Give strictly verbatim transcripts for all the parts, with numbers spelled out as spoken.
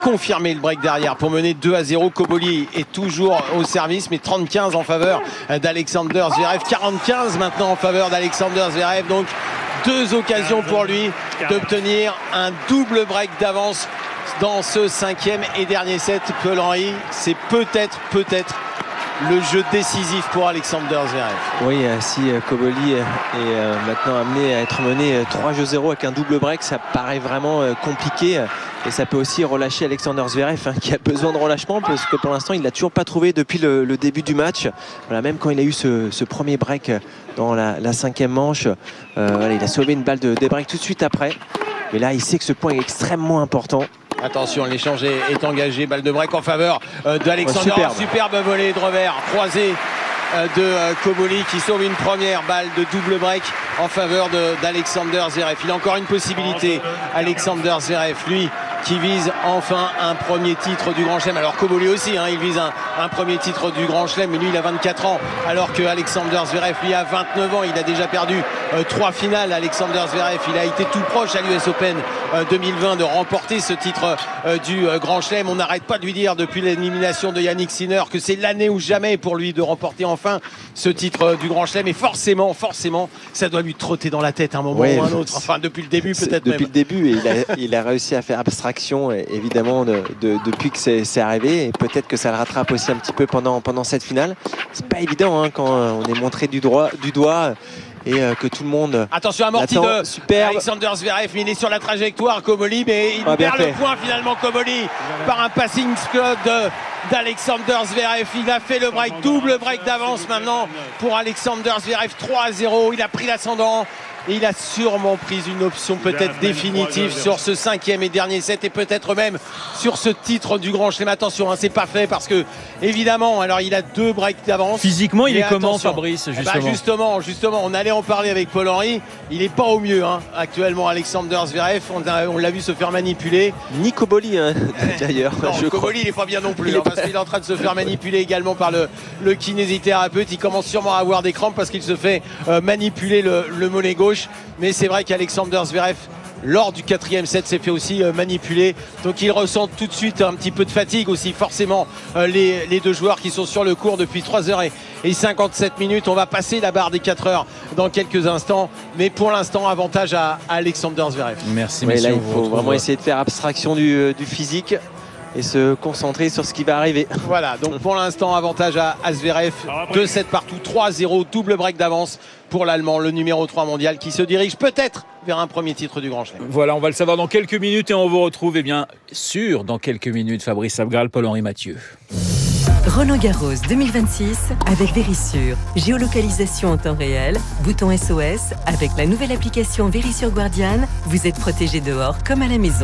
confirmer le break derrière pour mener deux à zéro. Koboli est toujours au service, mais trente quinze en faveur d'Alexander Zverev. quarante quinze maintenant en faveur d'Alexander Zverev. Donc deux occasions pour lui d'obtenir un double break d'avance dans ce cinquième et dernier set. Paul-Henri, c'est peut-être, peut-être le jeu décisif pour Alexander Zverev. Oui, si Koboli est maintenant amené à être mené trois jeux zéro avec un double break, ça paraît vraiment compliqué. Et ça peut aussi relâcher Alexander Zverev, hein, qui a besoin de relâchement, parce que pour l'instant il l'a toujours pas trouvé depuis le, le début du match. Voilà, même quand il a eu ce, ce premier break dans la, la cinquième manche, euh, voilà, il a sauvé une balle de, de break tout de suite après. Mais là il sait que ce point est extrêmement important. Attention, l'échange est, est engagé, balle de break en faveur euh, d'Alexander. Oh, superbe. Superbe volée de revers croisé euh, de euh, Koboli qui sauve une première balle de double break en faveur d'Alexander Zverev. Il a encore une possibilité, Alexander Zverev, lui qui vise enfin un premier titre du Grand Chelem. Alors Koboli aussi, hein, il vise un, un premier titre du Grand Chelem, mais lui il a vingt-quatre ans, alors que Alexander Zverev lui a vingt-neuf ans. Il a déjà perdu euh, trois finales. Alexander Zverev, il a été tout proche à l'U S Open euh, deux mille vingt de remporter ce titre euh, du euh, Grand Chelem. On n'arrête pas de lui dire depuis l'élimination de Yannick Sinner que c'est l'année ou jamais pour lui de remporter enfin ce titre euh, du Grand Chelem. Et forcément, forcément, ça doit lui trotter dans la tête un moment ouais, ou un autre. Enfin, depuis le début peut-être même. Depuis le début, et il, a, il a réussi à faire abstraction évidemment de, de, depuis que c'est arrivé, et peut-être que ça le rattrape aussi un petit peu pendant, pendant cette finale. C'est pas évident hein, quand on est montré du, droit, du doigt et euh, que tout le monde. Attention, amorti de super Alexander Zverev, il est sur la trajectoire. Koboli, mais il ah, perd le point finalement. Koboli par un passing club d'Alexander Zverev. Il a fait le break, double break d'avance maintenant pour Alexander Zverev. trois à zéro, il a pris l'ascendant. Et il a sûrement pris une option peut-être définitive sur ce cinquième et dernier set, et peut-être même sur ce titre du Grand Chelem. Attention, hein, c'est pas fait parce que évidemment, alors il a deux breaks d'avance. Physiquement, il est comment, Fabrice, justement? Bah justement, justement, on allait en parler avec Paul-Henri. Il est pas au mieux hein, actuellement, Alexander Zverev. On, on l'a vu se faire manipuler. Ni Koboli hein, d'ailleurs. Koboli, il est pas bien non plus, hein, parce qu'il est en train de se faire manipuler également par le, le kinésithérapeute. Il commence sûrement à avoir des crampes parce qu'il se fait euh, manipuler le, le mollet gauche. Mais c'est vrai qu'Alexander Zverev, lors du quatrième set, s'est fait aussi euh, manipuler. Donc il ressent tout de suite un petit peu de fatigue aussi, forcément, euh, les, les deux joueurs qui sont sur le court depuis trois heures cinquante-sept minutes. On va passer la barre des quatre heures dans quelques instants. Mais pour l'instant, avantage à, à Alexander Zverev. Merci, ouais, messieurs. Là, il faut vraiment essayer de faire abstraction du, du physique et se concentrer sur ce qui va arriver. Voilà, donc pour l'instant, avantage à, à Zverev. deux sept partout, trois à zéro, double break d'avance pour l'Allemand, le numéro trois mondial, qui se dirige peut-être vers un premier titre du Grand Chelem. Voilà, on va le savoir dans quelques minutes et on vous retrouve, eh bien sûr, dans quelques minutes, Fabrice Abgral, Paul-Henri Mathieu. Roland Garros deux mille vingt-six avec Verisure. Géolocalisation en temps réel, bouton S O S. Avec la nouvelle application Verisure Guardian, vous êtes protégé dehors comme à la maison.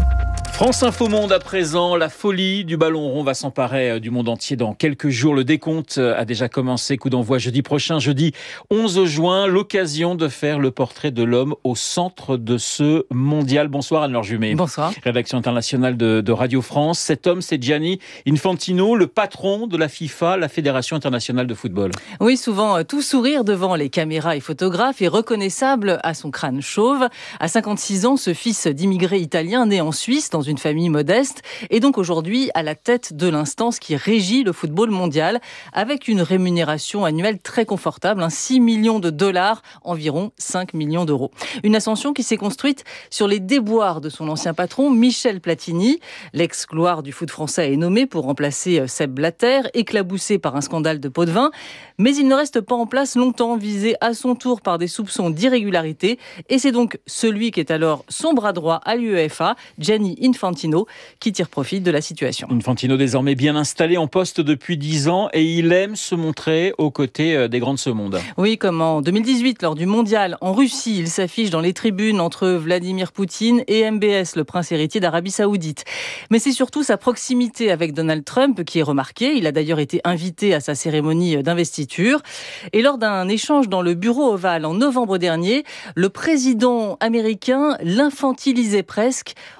France Info Monde à présent, la folie du ballon rond va s'emparer du monde entier dans quelques jours. Le décompte a déjà commencé, coup d'envoi jeudi prochain, jeudi onze juin, l'occasion de faire le portrait de l'homme au centre de ce mondial. Bonsoir Anne-Laure Jumet. Bonsoir. Rédaction internationale de, de Radio France. Cet homme, c'est Gianni Infantino, le patron de la FIFA, la Fédération internationale de football. Oui, souvent tout sourire devant les caméras et photographes et reconnaissable à son crâne chauve. À cinquante-six ans, ce fils d'immigrés italiens né en Suisse dans une famille modeste, et donc aujourd'hui à la tête de l'instance qui régit le football mondial, avec une rémunération annuelle très confortable, hein, six millions de dollars, environ cinq millions d'euros. Une ascension qui s'est construite sur les déboires de son ancien patron, Michel Platini. L'ex-gloire du foot français est nommé pour remplacer Sepp Blatter, éclaboussé par un scandale de pot de vin, mais il ne reste pas en place longtemps, visé à son tour par des soupçons d'irrégularité, et c'est donc celui qui est alors son bras droit à l'UEFA, Gianni Infantino, Infantino, qui tire profit de la situation. Infantino désormais bien installé en poste depuis dix ans et il aime se montrer aux côtés des grands de ce monde. Oui, comme en deux mille dix-huit, lors du mondial en Russie, il s'affiche dans les tribunes entre Vladimir Poutine et M B S, le prince héritier d'Arabie Saoudite. Mais c'est surtout sa proximité avec Donald Trump qui est remarquée. Il a d'ailleurs été invité à sa cérémonie d'investiture. Et lors d'un échange dans le bureau ovale en novembre dernier, le président américain l'infantilisait presque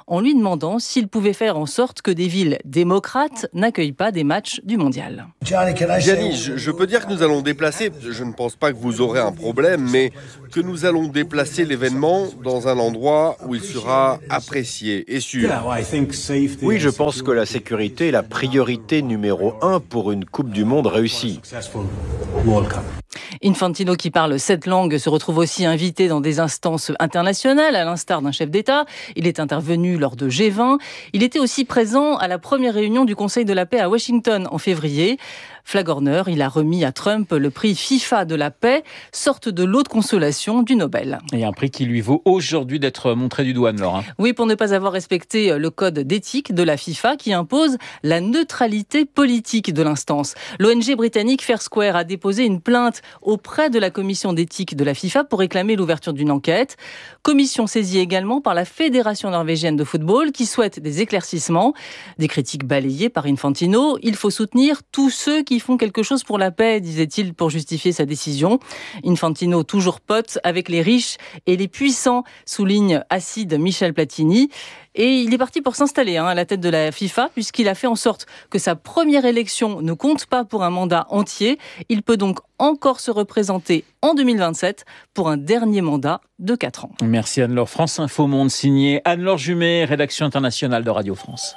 en lui demandant s'il pouvait faire en sorte que des villes démocrates n'accueillent pas des matchs du mondial. Gianni, je, je peux dire que nous allons déplacer, je ne pense pas que vous aurez un problème, mais que nous allons déplacer l'événement dans un endroit où il sera apprécié et sûr. Oui, je pense que la sécurité est la priorité numéro un pour une Coupe du Monde réussie. Infantino, qui parle sept langues, se retrouve aussi invité dans des instances internationales, à l'instar d'un chef d'État. Il est intervenu lors de G vingt. Il était aussi présent à la première réunion du Conseil de la paix à Washington en février. Flagorneur, il a remis à Trump le prix FIFA de la paix, sorte de lot de consolation du Nobel. Et un prix qui lui vaut aujourd'hui d'être montré du doigt, Laure. Oui, pour ne pas avoir respecté le code d'éthique de la FIFA qui impose la neutralité politique de l'instance. L'O N G britannique Fair Square a déposé une plainte auprès de la commission d'éthique de la FIFA pour réclamer l'ouverture d'une enquête. Commission saisie également par la Fédération norvégienne de football qui souhaite des éclaircissements. Des critiques balayées par Infantino. Il faut soutenir tous ceux qui font quelque chose pour la paix, disait-il pour justifier sa décision. Infantino, toujours pote avec les riches et les puissants, souligne acide Michel Platini. Et il est parti pour s'installer hein, à la tête de la FIFA, puisqu'il a fait en sorte que sa première élection ne compte pas pour un mandat entier. Il peut donc encore se représenter en deux mille vingt-sept pour un dernier mandat de quatre ans. Merci Anne-Laure. France Info Monde, signé Anne-Laure Jumet, rédaction internationale de Radio France.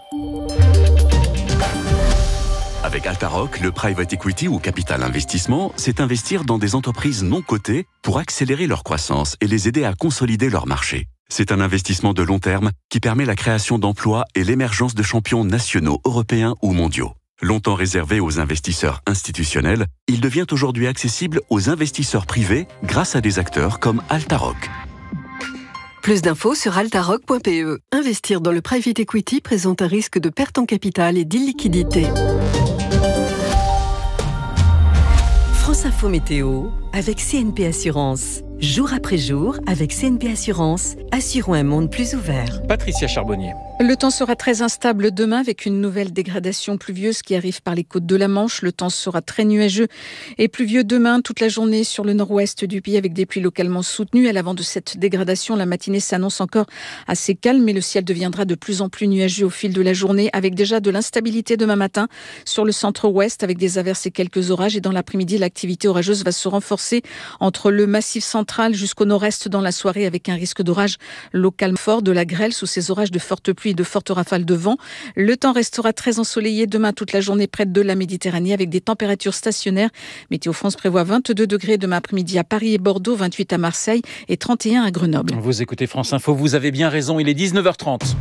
Avec Altaroc, le private equity ou capital investissement, c'est investir dans des entreprises non cotées pour accélérer leur croissance et les aider à consolider leur marché. C'est un investissement de long terme qui permet la création d'emplois et l'émergence de champions nationaux, européens ou mondiaux. Longtemps réservé aux investisseurs institutionnels, il devient aujourd'hui accessible aux investisseurs privés grâce à des acteurs comme Altaroc. Plus d'infos sur altaroc point p e. Investir dans le private equity présente un risque de perte en capital et d'illiquidité. France Info Météo avec C N P Assurance. Jour après jour, avec C N P Assurance, assurons un monde plus ouvert. Patricia Charbonnier. Le temps sera très instable demain avec une nouvelle dégradation pluvieuse qui arrive par les côtes de la Manche. Le temps sera très nuageux et pluvieux demain toute la journée sur le nord-ouest du pays avec des pluies localement soutenues. À l'avant de cette dégradation, la matinée s'annonce encore assez calme mais le ciel deviendra de plus en plus nuageux au fil de la journée avec déjà de l'instabilité demain matin sur le centre-ouest avec des averses et quelques orages. Et dans l'après-midi, l'activité orageuse va se renforcer entre le massif central jusqu'au nord-est dans la soirée avec un risque d'orage localement fort, de la grêle sous ces orages, de fortes pluies et de fortes rafales de vent. Le temps restera très ensoleillé demain toute la journée près de la Méditerranée avec des températures stationnaires. Météo France prévoit vingt-deux degrés demain après-midi à Paris et Bordeaux, vingt-huit à Marseille et trente et un à Grenoble. Vous écoutez France Info, vous avez bien raison, il est dix-neuf heures trente.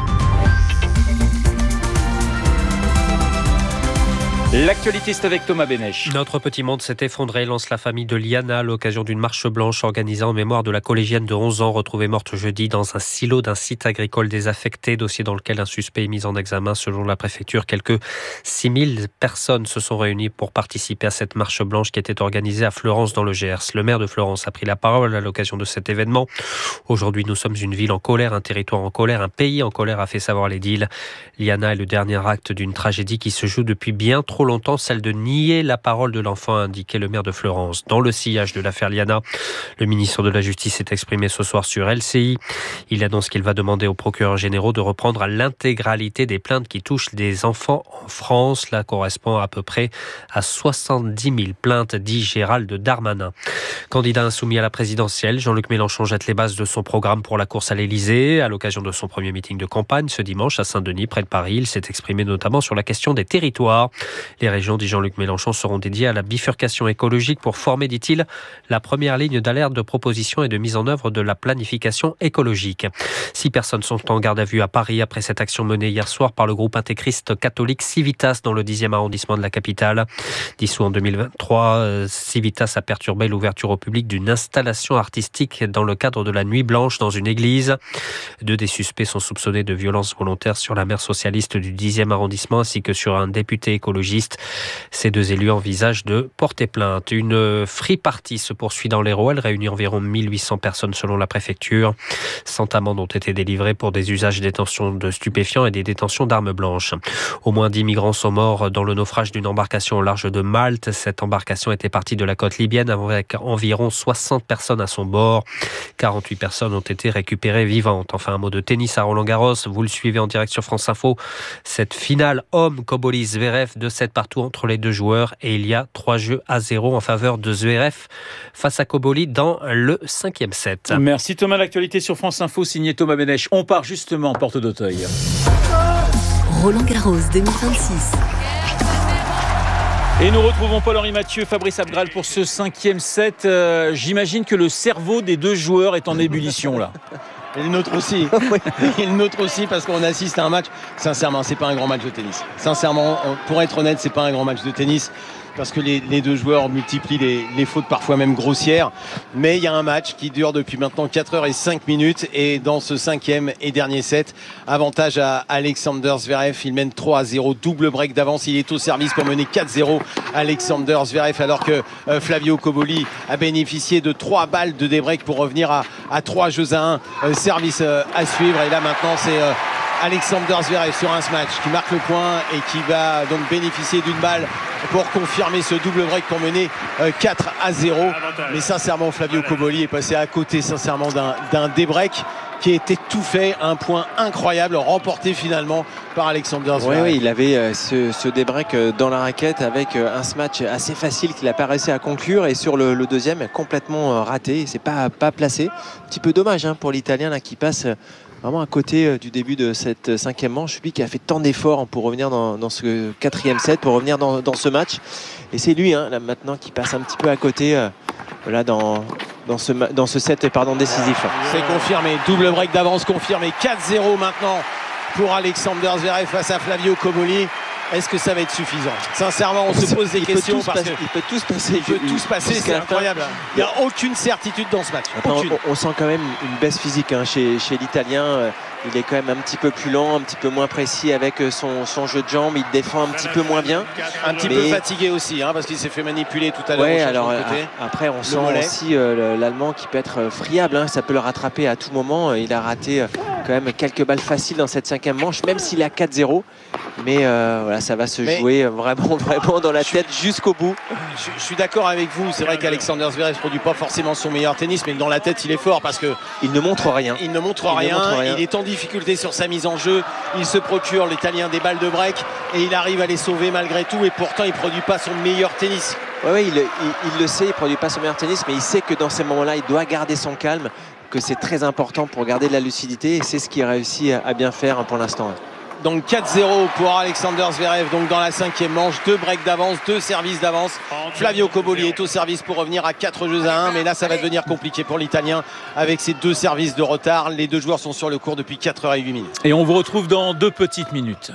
L'actualité, c'est avec Thomas Bénèche. Notre petit monde s'est effondré, lance la famille de Liana à l'occasion d'une marche blanche organisée en mémoire de la collégienne de onze ans retrouvée morte jeudi dans un silo d'un site agricole désaffecté, dossier dans lequel un suspect est mis en examen. Selon la préfecture, quelques six mille personnes se sont réunies pour participer à cette marche blanche qui était organisée à Fleurance dans le Gers. Le maire de Fleurance a pris la parole à l'occasion de cet événement. Aujourd'hui, nous sommes une ville en colère, un territoire en colère, un pays en colère, a fait savoir l'édile. Liana est le dernier acte d'une tragédie qui se joue depuis bien trop longtemps, celle de nier la parole de l'enfant, a indiqué le maire de Fleurance. Dans le sillage de l'affaire Liana, le ministre de la Justice s'est exprimé ce soir sur L C I. Il annonce qu'il va demander aux procureurs généraux de reprendre l'intégralité des plaintes qui touchent des enfants en France. Cela correspond à peu près à soixante-dix mille plaintes, dit Gérald Darmanin. Candidat insoumis à la présidentielle, Jean-Luc Mélenchon jette les bases de son programme pour la course à l'Élysée. À l'occasion de son premier meeting de campagne ce dimanche à Saint-Denis, près de Paris, il s'est exprimé notamment sur la question des territoires. Les régions, dit Jean-Luc Mélenchon, seront dédiées à la bifurcation écologique pour former, dit-il, la première ligne d'alerte de proposition et de mise en œuvre de la planification écologique. Six personnes sont en garde à vue à Paris après cette action menée hier soir par le groupe intégriste catholique Civitas dans le dixième arrondissement de la capitale. Dissous en deux mille vingt-trois, Civitas a perturbé l'ouverture au public d'une installation artistique dans le cadre de la Nuit Blanche dans une église. Deux des suspects sont soupçonnés de violences volontaires sur la maire socialiste du dixième arrondissement ainsi que sur un député écologiste. piste. Ces deux élus envisagent de porter plainte. Une free party se poursuit dans l'Hérault. Elle réunit environ mille huit cents personnes selon la préfecture. cent amendes ont été délivrées pour des usages et détentions de stupéfiants et des détentions d'armes blanches. Au moins dix migrants sont morts dans le naufrage d'une embarcation au large de Malte. Cette embarcation était partie de la côte libyenne avec environ soixante personnes à son bord. quarante-huit personnes ont été récupérées vivantes. Enfin, un mot de tennis à Roland-Garros. Vous le suivez en direct sur France Info. Cette finale homme Koboli-Zverev de sept partout entre les deux joueurs. Et il y a trois jeux à zéro en faveur de Zverev face à Koboli dans le cinquième set. Merci Thomas. L'actualité sur France Info, signé Thomas Benech. On part justement en Porte d'Auteuil. Roland-Garros deux mille vingt-six. Et nous retrouvons Paul-Henri Mathieu, Fabrice Abgral pour ce cinquième set. Euh, j'imagine que le cerveau des deux joueurs est en ébullition là. Et le nôtre aussi. Et le nôtre aussi, parce qu'on assiste à un match. Sincèrement, c'est pas un grand match de tennis. Sincèrement, pour être honnête, c'est pas un grand match de tennis. Parce que les, les deux joueurs multiplient les, les fautes parfois même grossières. Mais il y a un match qui dure depuis maintenant quatre heures et cinq minutes. Et dans ce cinquième et dernier set, avantage à Alexander Zverev. Il mène trois à zéro, double break d'avance. Il est au service pour mener quatre zéro Alexander Zverev. Alors que euh, Flavio Koboli a bénéficié de trois balles de débreak pour revenir à, à trois jeux à un. Euh, service euh, à suivre. Et là maintenant c'est... Euh, Alexander Zverev sur un match qui marque le point et qui va donc bénéficier d'une balle pour confirmer ce double break pour mener quatre à zéro. Mais sincèrement, Flavio Koboli est passé à côté sincèrement d'un, d'un débreak qui était tout fait, un point incroyable remporté finalement par Alexander Zverev. Oui, oui, il avait euh, ce, ce débreak euh, dans la raquette avec euh, un smash assez facile qu'il a pas réussi à conclure, et sur le, le deuxième complètement euh, raté, c'est pas pas placé. Un petit peu dommage hein, pour l'Italien là qui passe euh, vraiment à côté euh, du début de cette cinquième manche. Lui qui a fait tant d'efforts pour revenir dans, dans ce quatrième set, pour revenir dans, dans ce match, et c'est lui hein, là maintenant qui passe un petit peu à côté euh, là dans dans ce dans ce set pardon décisif. C'est confirmé, double break d'avance confirmé, quatre zéro maintenant pour Alexander Zverev face à Flavio Koboli. Est-ce que ça va être suffisant? Sincèrement, on, on se pose des questions parce passer, que il peut tout se passer. Il peut tout se passer, c'est incroyable. Il n'y a aucune certitude dans ce match. Attends, on, on sent quand même une baisse physique hein, chez, chez l'Italien. Il est quand même un petit peu plus lent, un petit peu moins précis avec son, son jeu de jambes. Il défend un petit peu moins bien. Un petit mais... peu fatigué aussi, hein, parce qu'il s'est fait manipuler tout à l'heure. Ouais, alors côté. Après, on le sent mollet. Aussi euh, l'Allemand qui peut être friable. Hein, ça peut le rattraper à tout moment. Il a raté euh, quand même quelques balles faciles dans cette cinquième manche, même s'il est à quatre zéro. Mais euh, voilà, ça va se mais jouer vraiment, vraiment dans la tête je, jusqu'au bout. Je, je suis d'accord avec vous. C'est vrai qu'Alexander Zverev ne produit pas forcément son meilleur tennis, mais dans la tête, il est fort parce que il ne montre rien. Il ne montre, il rien. Ne montre rien. Il est en difficulté sur sa mise en jeu. Il se procure, l'Italien, des balles de break et il arrive à les sauver malgré tout. Et pourtant, il ne produit pas son meilleur tennis. Oui, ouais, il, il, il le sait. Il ne produit pas son meilleur tennis, mais il sait que dans ces moments-là, il doit garder son calme, que c'est très important pour garder de la lucidité. Et c'est ce qu'il réussit à bien faire pour l'instant. Donc quatre zéro pour Alexander Zverev donc dans la cinquième manche, deux breaks d'avance, deux services d'avance. Flavio Koboli est au service pour revenir à quatre jeux à un, mais là ça va devenir compliqué pour l'Italien avec ses deux services de retard. Les deux joueurs sont sur le court depuis quatre heures et huit minutes. Et on vous retrouve dans deux petites minutes.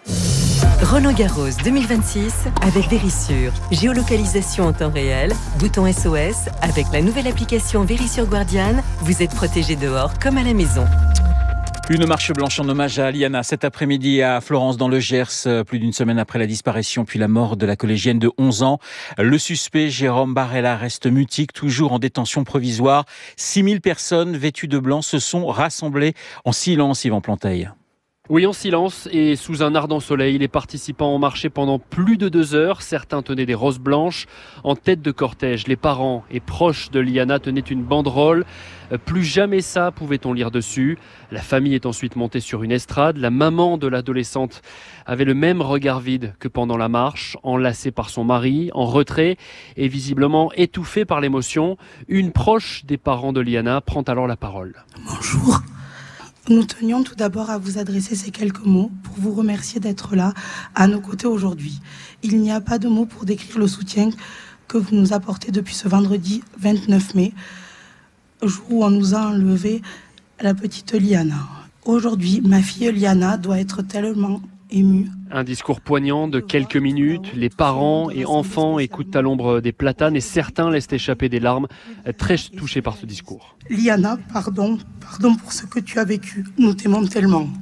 Roland-Garros deux mille vingt-six avec Verisure. Géolocalisation en temps réel, bouton S O S. Avec la nouvelle application Verisure Guardian, vous êtes protégé dehors comme à la maison. Une marche blanche en hommage à Liana cet après-midi à Florence dans le Gers, plus d'une semaine après la disparition puis la mort de la collégienne de onze ans. Le suspect, Jérôme Barella, reste mutique, toujours en détention provisoire. six mille personnes vêtues de blanc se sont rassemblées en silence, Yvan Planteil. Oui, en silence et sous un ardent soleil, les participants ont marché pendant plus de deux heures. Certains tenaient des roses blanches. En tête de cortège, les parents et proches de Liana tenaient une banderole. Plus jamais ça, pouvait-on lire dessus. La famille est ensuite montée sur une estrade. La maman de l'adolescente avait le même regard vide que pendant la marche, enlacée par son mari, en retrait et visiblement étouffée par l'émotion. Une proche des parents de Liana prend alors la parole. Bonjour. Nous tenions tout d'abord à vous adresser ces quelques mots pour vous remercier d'être là, à nos côtés aujourd'hui. Il n'y a pas de mots pour décrire le soutien que vous nous apportez depuis ce vendredi vingt-neuf mai, jour où on nous a enlevé la petite Liana. Aujourd'hui, ma fille Liana doit être tellement émue. Un discours poignant de quelques minutes. Les parents et enfants écoutent à l'ombre des platanes et certains laissent échapper des larmes, très touchés par ce discours. Liana, pardon, pardon pour ce que tu as vécu. Nous t'aimons tellement.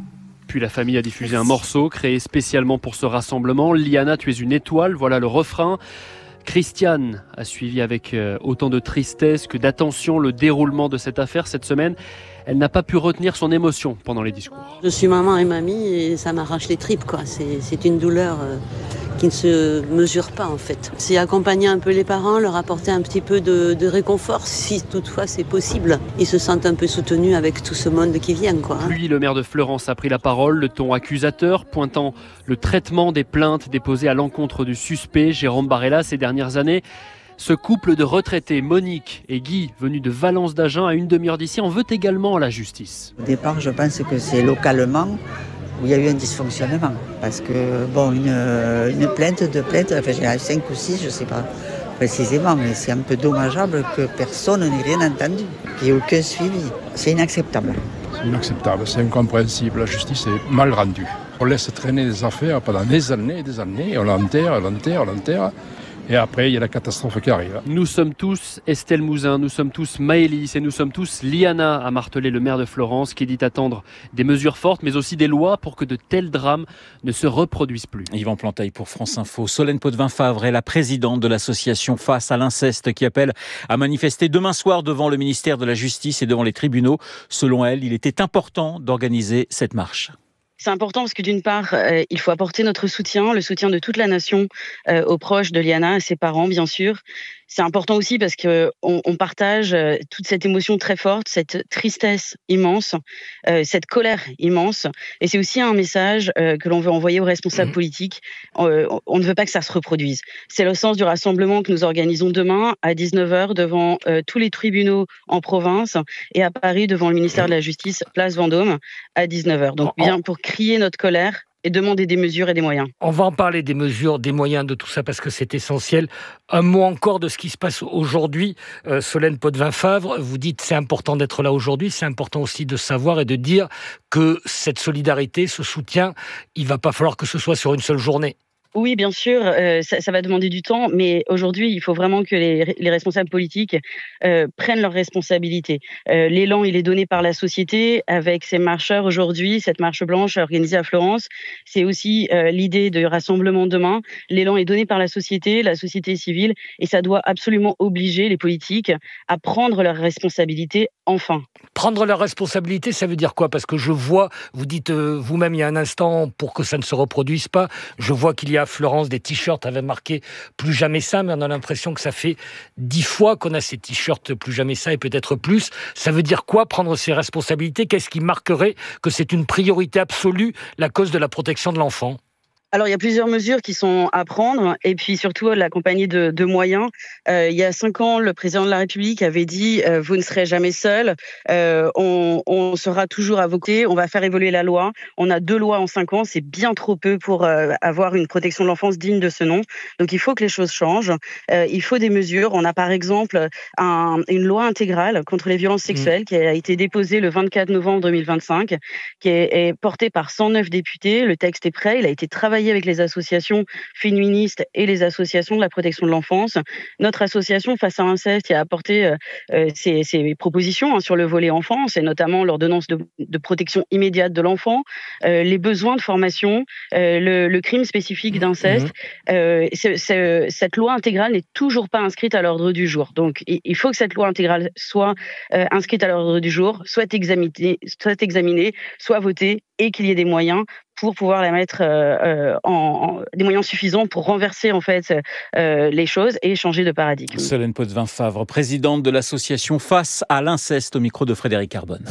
Puis la famille a diffusé un morceau créé spécialement pour ce rassemblement. Liana, tu es une étoile, voilà le refrain. Christiane a suivi avec autant de tristesse que d'attention le déroulement de cette affaire cette semaine. Elle n'a pas pu retenir son émotion pendant les discours. Je suis maman et mamie et ça m'arrache les tripes, quoi. C'est, c'est une douleur euh, qui ne se mesure pas en fait. C'est accompagner un peu les parents, leur apporter un petit peu de, de réconfort si toutefois c'est possible. Ils se sentent un peu soutenus avec tout ce monde qui vient, quoi. Puis le maire de Fleurance a pris la parole, le ton accusateur, pointant le traitement des plaintes déposées à l'encontre du suspect Jérôme Barella ces dernières années. Ce couple de retraités, Monique et Guy, venus de Valence d'Agen à une demi-heure d'ici, en veut également à la justice. Au départ, je pense que c'est localement où il y a eu un dysfonctionnement. Parce que, bon, une, une plainte, deux plaintes, enfin, j'ai cinq ou six, je ne sais pas précisément, mais c'est un peu dommageable que personne n'ait rien entendu, qu'il n'y ait aucun suivi. C'est inacceptable. C'est inacceptable, c'est incompréhensible. La justice est mal rendue. On laisse traîner des affaires pendant des années et des années, on l'enterre, l'enterre, l'enterre. Et après, il y a la catastrophe qui arrive. Nous sommes tous Estelle Mouzin, nous sommes tous Maëlys et nous sommes tous Liana, a martelé le maire de Fleurance qui dit attendre des mesures fortes mais aussi des lois pour que de tels drames ne se reproduisent plus. Yvan Plantail pour France Info. Solène Potvin-Favre est la présidente de l'association Face à l'inceste qui appelle à manifester demain soir devant le ministère de la Justice et devant les tribunaux. Selon elle, il était important d'organiser cette marche. C'est important parce que d'une part, euh, il faut apporter notre soutien, le soutien de toute la nation euh, aux proches de Liana, à ses parents bien sûr. C'est important aussi parce que on, on partage euh, toute cette émotion très forte, cette tristesse immense, euh, cette colère immense. Et c'est aussi un message euh, que l'on veut envoyer aux responsables mmh. politiques. Euh, on ne veut pas que ça se reproduise. C'est le sens du rassemblement que nous organisons demain à dix-neuf heures devant euh, tous les tribunaux en province et à Paris devant le ministère de la Justice, place Vendôme, à dix-neuf heures. Donc bien pour crier notre colère et demander des mesures et des moyens. On va en parler des mesures, des moyens, de tout ça, parce que c'est essentiel. Un mot encore de ce qui se passe aujourd'hui. Euh, Solène Potvin-Favre, vous dites c'est important d'être là aujourd'hui, c'est important aussi de savoir et de dire que cette solidarité, ce soutien, il ne va pas falloir que ce soit sur une seule journée. Oui, bien sûr, euh, ça, ça va demander du temps, mais aujourd'hui, il faut vraiment que les, les responsables politiques euh, prennent leurs responsabilités. Euh, l'élan, il est donné par la société avec ces marcheurs aujourd'hui, cette marche blanche organisée à Fleurance. C'est aussi euh, l'idée de rassemblement demain. L'élan est donné par la société, la société civile, et ça doit absolument obliger les politiques à prendre leurs responsabilités enfin. Prendre leurs responsabilités, ça veut dire quoi? Parce que je vois, vous dites euh, vous-même il y a un instant, pour que ça ne se reproduise pas, je vois qu'il y a à Fleurance des t-shirts avec marqué « Plus jamais ça », mais on a l'impression que ça fait dix fois qu'on a ces t-shirts « Plus jamais ça » et peut-être plus. Ça veut dire quoi, prendre ses responsabilités? Qu'est-ce qui marquerait que c'est une priorité absolue, la cause de la protection de l'enfant? Alors, il y a plusieurs mesures qui sont à prendre et puis surtout l'accompagner de, de moyens. Euh, il y a cinq ans, le président de la République avait dit euh, « Vous ne serez jamais seul, euh, on, on sera toujours à vos côtés, on va faire évoluer la loi ». On a deux lois en cinq ans, c'est bien trop peu pour euh, avoir une protection de l'enfance digne de ce nom. Donc, il faut que les choses changent. Euh, il faut des mesures. On a par exemple un, une loi intégrale contre les violences sexuelles mmh. qui a été déposée le vingt-quatre novembre deux mille vingt-cinq, qui est, est portée par cent neuf députés. Le texte est prêt, il a été travaillé avec les associations féministes et les associations de la protection de l'enfance. Notre association Face à l'inceste a apporté euh, ses, ses propositions hein, sur le volet enfance et notamment l'ordonnance de, de protection immédiate de l'enfant, euh, les besoins de formation, euh, le, le crime spécifique d'inceste. Mmh. Euh, c'est, c'est, cette loi intégrale n'est toujours pas inscrite à l'ordre du jour. Donc il faut que cette loi intégrale soit euh, inscrite à l'ordre du jour, soit examinée, soit examinée, soit votée et qu'il y ait des moyens pour pouvoir la mettre euh, en, en des moyens suffisants pour renverser en fait euh, les choses et changer de paradigme. Solène Potvin-Favre, présidente de l'association Face à l'inceste, au micro de Frédéric Carbone.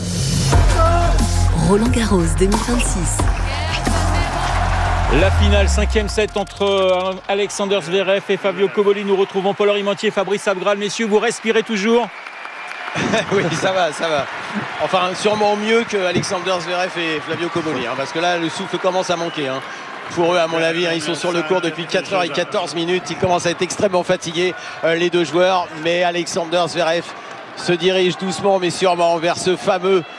Roland Garros deux mille vingt-six. La finale, cinquième set entre Alexander Zverev et Fabio Cobolli. Nous retrouvons Paul Rimontier, Fabrice Abgral. Messieurs, vous respirez toujours? Oui, ça va, ça va. Enfin, sûrement mieux que Alexander Zverev et Fabio Cobolli, hein, parce que là, le souffle commence à manquer. Hein. Pour eux, à mon avis, hein, ils sont sur le court depuis quatre heures quatorze minutes. Ils commencent à être extrêmement fatigués, euh, les deux joueurs. Mais Alexander Zverev se dirige doucement, mais sûrement vers ce fameux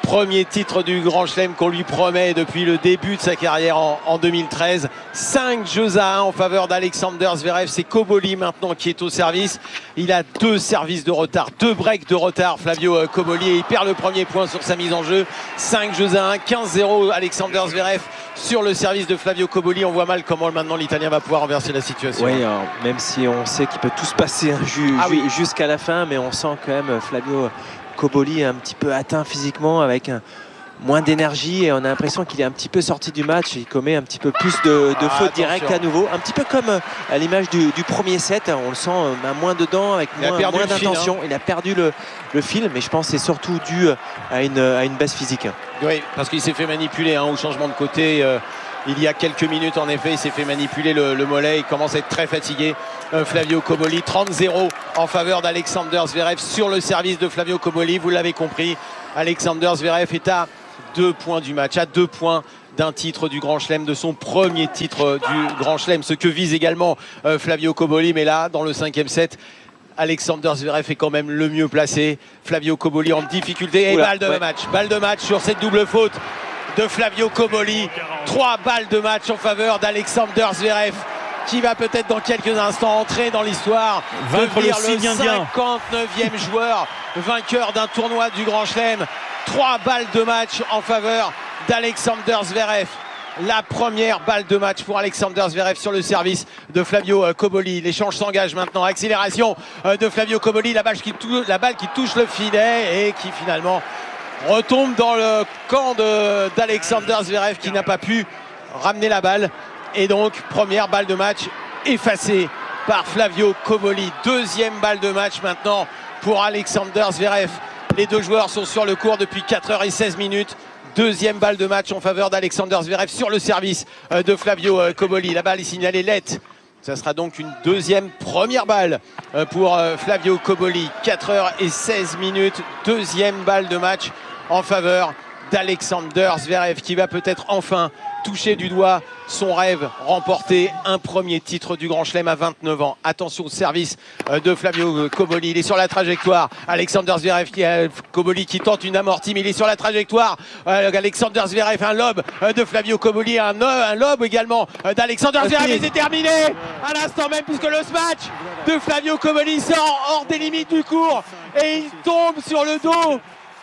Premier titre du Grand Chelem qu'on lui promet depuis le début de sa carrière en, en deux mille treize. cinq jeux à un en faveur d'Alexander Zverev. C'est Cobolli maintenant qui est au service. Il a deux services de retard, deux breaks de retard, Flavio Cobolli, et il perd le premier point sur sa mise en jeu. cinq jeux à un, quinze zéro Alexander Zverev sur le service de Flavio Cobolli. On voit mal comment maintenant l'Italien va pouvoir renverser la situation. Oui, alors, même si on sait qu'il peut tout se passer hein, ju ah, oui. jusqu'à la fin, mais on sent quand même Flavio Cobolli un petit peu atteint physiquement avec un, moins d'énergie et on a l'impression qu'il est un petit peu sorti du match. Il commet un petit peu plus de, de ah, fautes directes à nouveau. Un petit peu comme à l'image du, du premier set. On le sent à moins dedans, avec il moins, moins d'intention. Hein. Il a perdu le, le fil, mais je pense que c'est surtout dû à une, à une baisse physique. Oui, parce qu'il s'est fait manipuler hein, au changement de côté. Euh, il y a quelques minutes, en effet, il s'est fait manipuler le, le mollet. Il commence à être très fatigué. Euh, Flavio Cobolli, trente zéro en faveur d'Alexander Zverev sur le service de Flavio Cobolli. Vous l'avez compris, Alexander Zverev est à deux points du match, à deux points d'un titre du Grand Chelem, de son premier titre du Grand Chelem, ce que vise également euh, Flavio Cobolli. Mais là, dans le cinquième set, Alexander Zverev est quand même le mieux placé. Flavio Cobolli en difficulté. Et Oula, balle de ouais. match, balle de match sur cette double faute de Flavio Cobolli. Trois balles de match en faveur d'Alexander Zverev, qui va peut-être dans quelques instants entrer dans l'histoire, devenir le, le cinquante-neuvième joueur vainqueur d'un tournoi du Grand Chelem. Trois balles de match en faveur d'Alexander Zverev. La première balle de match pour Alexander Zverev sur le service de Flavio Cobolli. L'échange s'engage maintenant. Accélération de Flavio Cobolli. La balle qui touche, la balle qui touche le filet et qui finalement retombe dans le camp d'Alexander Zverev, qui n'a pas pu ramener la balle. Et donc, première balle de match effacée par Flavio Cobolli. Deuxième balle de match maintenant pour Alexander Zverev. Les deux joueurs sont sur le court depuis quatre heures seize minutes. Deuxième balle de match en faveur d'Alexander Zverev sur le service de Flavio Cobolli. La balle est signalée net. Ça sera donc une deuxième première balle pour Flavio Cobolli. quatre heures seize minutes. Deuxième balle de match en faveur d'Alexander Zverev, qui va peut-être enfin toucher du doigt son rêve, remporter un premier titre du Grand Chelem à vingt-neuf ans. Attention au service de Flavio Cobolli, il est sur la trajectoire. Alexander Zverev, qui a Cobolli qui tente une amortie, mais il est sur la trajectoire. Euh, Alexander Zverev, un lob de Flavio Cobolli, un, un lob également d'Alexander Zverev, et c'est terminé à l'instant même, puisque le smash de Flavio Cobolli sort hors des limites du court et il tombe sur le dos.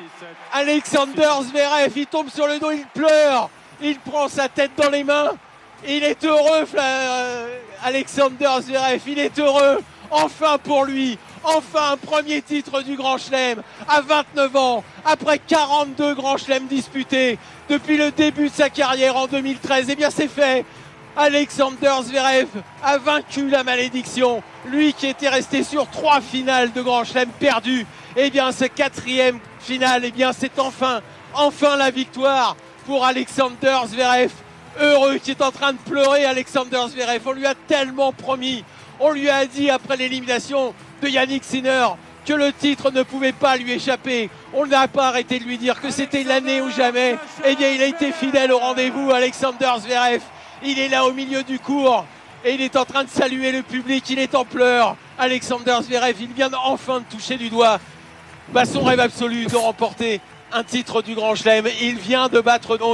Alexander Zverev, il tombe sur le dos, il pleure. Il prend sa tête dans les mains. Il est heureux, euh, Alexander Zverev. Il est heureux. Enfin pour lui. Enfin un premier titre du Grand Chelem à vingt-neuf ans. Après quarante-deux Grands Chelems disputés depuis le début de sa carrière en deux mille treize. Eh bien c'est fait. Alexander Zverev a vaincu la malédiction. Lui qui était resté sur trois finales de Grand Chelem perdues. Eh bien ce quatrième finale, eh bien c'est enfin, enfin la victoire pour Alexander Zverev, heureux, qui est en train de pleurer. Alexander Zverev, on lui a tellement promis, on lui a dit après l'élimination de Yannick Sinner que le titre ne pouvait pas lui échapper. On n'a pas arrêté de lui dire que c'était l'année ou jamais. Eh bien, il a été fidèle au rendez-vous, Alexander Zverev. Il est là au milieu du court et il est en train de saluer le public. Il est en pleurs. Alexander Zverev, il vient enfin de toucher du doigt bah, son rêve absolu de remporter un titre du Grand Chelem. Il vient de battre donc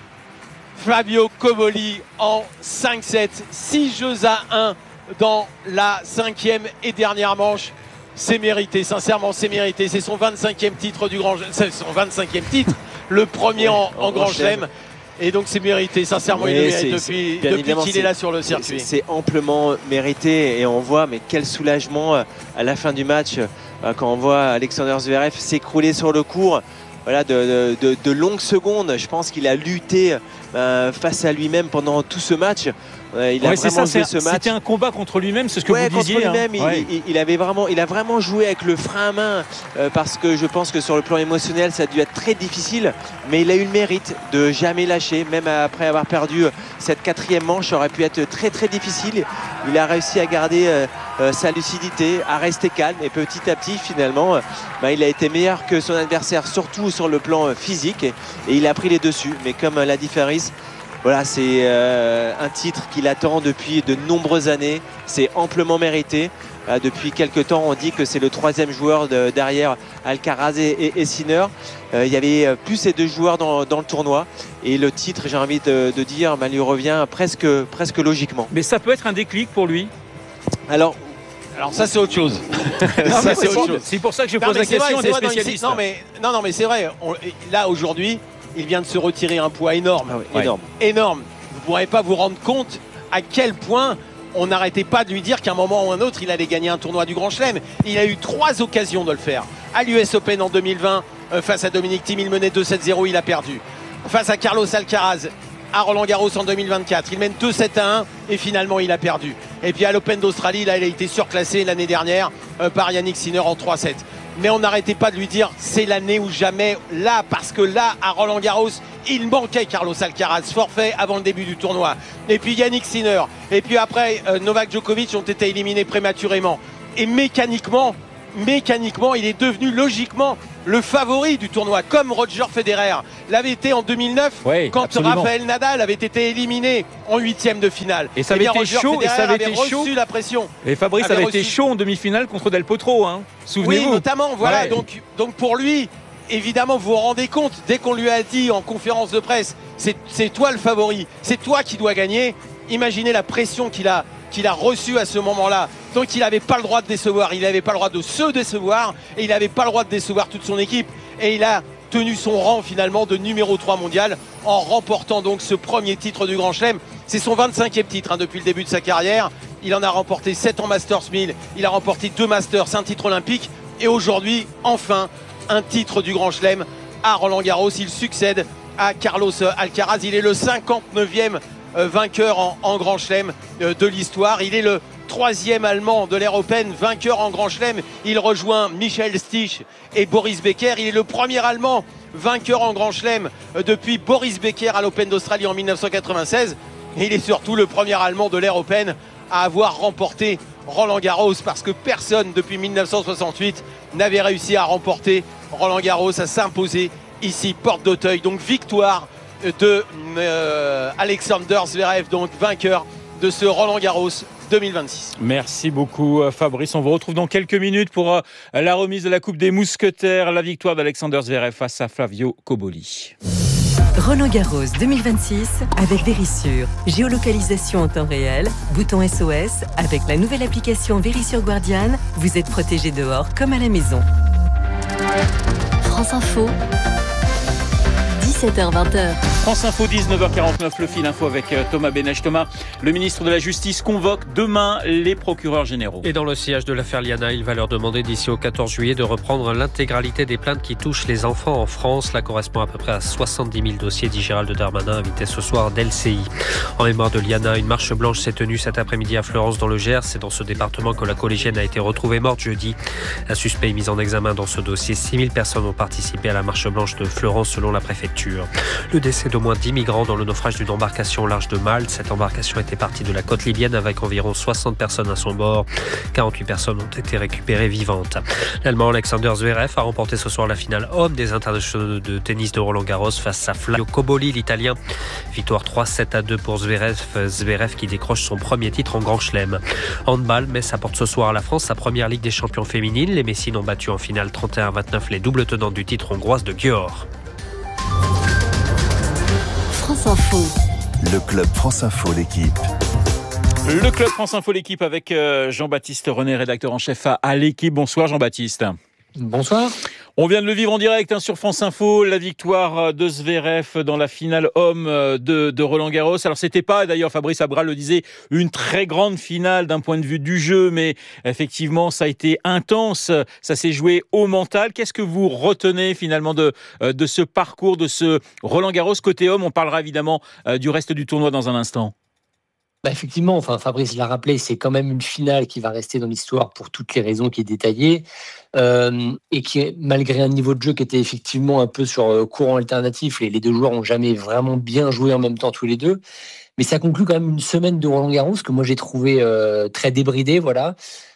Flavio Cobolli en cinq sept, six jeux à un dans la cinquième et dernière manche. C'est mérité, sincèrement c'est mérité. C'est son vingt-cinquième titre du Grand Chelem, c'est son vingt-cinquième titre, le premier en, en Grand Chelem. Et donc c'est mérité, sincèrement oui, il le mérite depuis, depuis qu'il est là sur le circuit. C'est amplement mérité et on voit mais quel soulagement à la fin du match quand on voit Alexander Zverev s'écrouler sur le court. Voilà, de, de, de longues secondes. Je pense qu'il a lutté euh, face à lui-même pendant tout ce match. Euh, il a ouais, vraiment ça, joué ce match. C'était un combat contre lui-même, c'est ce que ouais, vous disiez. Contre lui-même, hein. il, ouais. il, il avait vraiment, il a vraiment joué avec le frein à main euh, parce que je pense que sur le plan émotionnel, ça a dû être très difficile. Mais il a eu le mérite de jamais lâcher, même après avoir perdu cette quatrième manche, ça aurait pu être très très difficile. Il a réussi à garder euh, euh, sa lucidité, à rester calme et petit à petit, finalement, euh, bah, il a été meilleur que son adversaire, surtout sur le plan euh, physique, et, et il a pris les dessus. Mais comme euh, l'a dit Faris, voilà, c'est euh, un titre qu'il attend depuis de nombreuses années. C'est amplement mérité. Là, depuis quelques temps, on dit que c'est le troisième joueur de, derrière Alcaraz et, et, et Sinner. Euh, il y avait plus ces deux joueurs dans, dans le tournoi. Et le titre, j'ai envie de, de dire, bah, lui revient presque, presque logiquement. Mais ça peut être un déclic pour lui. Alors, Alors ça c'est autre chose. Non, Ça, c'est, c'est autre chose. c'est pour ça que je Non, pose mais la c'est question vrai, à des c'est vrai, spécialistes. Non mais, non, non, mais c'est vrai. On- là aujourd'hui, il vient de se retirer un poids énorme. Ah oui, énorme. Énorme. Vous ne pourrez pas vous rendre compte à quel point on n'arrêtait pas de lui dire qu'à un moment ou un autre, il allait gagner un tournoi du Grand Chelem. Il a eu trois occasions de le faire. À l'U S Open en deux mille vingt, euh, face à Dominic Thiem, il menait deux sept zéro, il a perdu. Face à Carlos Alcaraz, à Roland Garros en deux mille vingt-quatre, il mène deux sept à un et finalement il a perdu. Et puis à l'Open d'Australie, là il a été surclassé l'année dernière euh, par Yannick Sinner en trois sept. Mais on n'arrêtait pas de lui dire c'est l'année ou jamais, là, parce que là, à Roland Garros, il manquait Carlos Alcaraz, forfait avant le début du tournoi. Et puis Yannick Sinner, et puis après euh, Novak Djokovic ont été éliminés prématurément. Et mécaniquement, mécaniquement, il est devenu logiquement le favori du tournoi, comme Roger Federer l'avait été en deux mille neuf, Oui, quand absolument. Rafael Nadal avait été éliminé en huitième de finale. Et ça Eh avait bien, été Roger chaud, et Federer ça avait avait été reçu chaud. la pression. Et Fabrice Avait avait été reçu- chaud en demi-finale contre Del Potro, hein. Souvenez-vous. Oui, notamment, voilà. Ouais. Donc, donc pour lui, évidemment, vous vous rendez compte, dès qu'on lui a dit en conférence de presse, c'est, c'est toi le favori, c'est toi qui dois gagner, imaginez la pression qu'il a, qu'il a reçue à ce moment-là. Donc il n'avait pas le droit de décevoir, il n'avait pas le droit de se décevoir, et il n'avait pas le droit de décevoir toute son équipe. Et il a tenu son rang finalement de numéro trois mondial en remportant donc ce premier titre du Grand Chelem. C'est son vingt-cinquième titre hein, depuis le début de sa carrière. Il en a remporté sept en Masters mille, il a remporté deux Masters, un titre olympique, et aujourd'hui, enfin, un titre du Grand Chelem à Roland Garros. Il succède à Carlos Alcaraz. Il est le cinquante-neuvième euh, vainqueur en, en Grand Chelem euh, de l'histoire. Il est le troisième Allemand de l'ère Open, vainqueur en Grand Chelem. Il rejoint Michael Stich et Boris Becker. Il est le premier Allemand vainqueur en Grand Chelem euh, depuis Boris Becker à l'Open d'Australie en mille neuf cent quatre-vingt-seize. Et il est surtout le premier Allemand de l'ère Open à avoir remporté Roland Garros, parce que personne depuis mille neuf cent soixante-huit n'avait réussi à remporter Roland Garros, à s'imposer ici, porte d'Auteuil. Donc victoire de euh, Alexander Zverev, donc vainqueur de ce Roland Garros deux mille vingt-six. Merci beaucoup Fabrice. On vous retrouve dans quelques minutes pour la remise de la Coupe des Mousquetaires, la victoire d'Alexander Zverev face à Flavio Cobolli. Roland Garros deux mille vingt-six avec Vérissure. Géolocalisation en temps réel, bouton S O S. Avec la nouvelle application Vérissure Guardian, vous êtes protégé dehors comme à la maison. France Info, dix-sept heures vingt. France Info, dix-neuf heures quarante-neuf, le fil info avec Thomas Benech. Thomas, le ministre de la Justice convoque demain les procureurs généraux. Et dans le sillage de l'affaire Liana, il va leur demander d'ici au quatorze juillet de reprendre l'intégralité des plaintes qui touchent les enfants en France. Cela correspond à peu près à soixante-dix mille dossiers, dit Gérald Darmanin, invité ce soir d'L C I. En mémoire de Liana, une marche blanche s'est tenue cet après-midi à Fleurance dans le Gers. C'est dans ce département que la collégienne a été retrouvée morte jeudi. Un suspect est mis en examen dans ce dossier. six mille personnes ont participé à la marche blanche de Fleurance selon la préfecture. Le décès d'au moins dix migrants dans le naufrage d'une embarcation au large de Malte. Cette embarcation était partie de la côte libyenne avec environ soixante personnes à son bord. quarante-huit personnes ont été récupérées vivantes. L'Allemand Alexander Zverev a remporté ce soir la finale homme des internationaux de tennis de Roland Garros face à Flavio Cobolli, l'Italien. Victoire trois sept à deux pour Zverev, Zverev qui décroche son premier titre en Grand Chelem. Handball, Metz apporte ce soir à la France sa première Ligue des champions féminines. Les Messines ont battu en finale trente et un à vingt-neuf les doubles tenantes du titre hongroise de Győr. France Info. Le club France Info, l'équipe. Le club France Info, l'équipe avec Jean-Baptiste René, rédacteur en chef à, à l'équipe. Bonsoir Jean-Baptiste. Bonsoir. On vient de le vivre en direct hein, sur France Info, la victoire de Zverev dans la finale homme de, de Roland Garros. Alors c'était pas, d'ailleurs Fabrice Abral le disait, une très grande finale d'un point de vue du jeu, mais effectivement ça a été intense, ça s'est joué au mental. Qu'est-ce que vous retenez finalement de, de ce parcours, de ce Roland Garros côté homme? On parlera évidemment du reste du tournoi dans un instant. Bah effectivement, enfin Fabrice l'a rappelé, c'est quand même une finale qui va rester dans l'histoire pour toutes les raisons qui est détaillée euh, et qui, malgré un niveau de jeu qui était effectivement un peu sur euh, courant alternatif, les, les deux joueurs n'ont jamais vraiment bien joué en même temps tous les deux, mais ça conclut quand même une semaine de Roland Garros que moi j'ai trouvé euh, très débridée, voilà,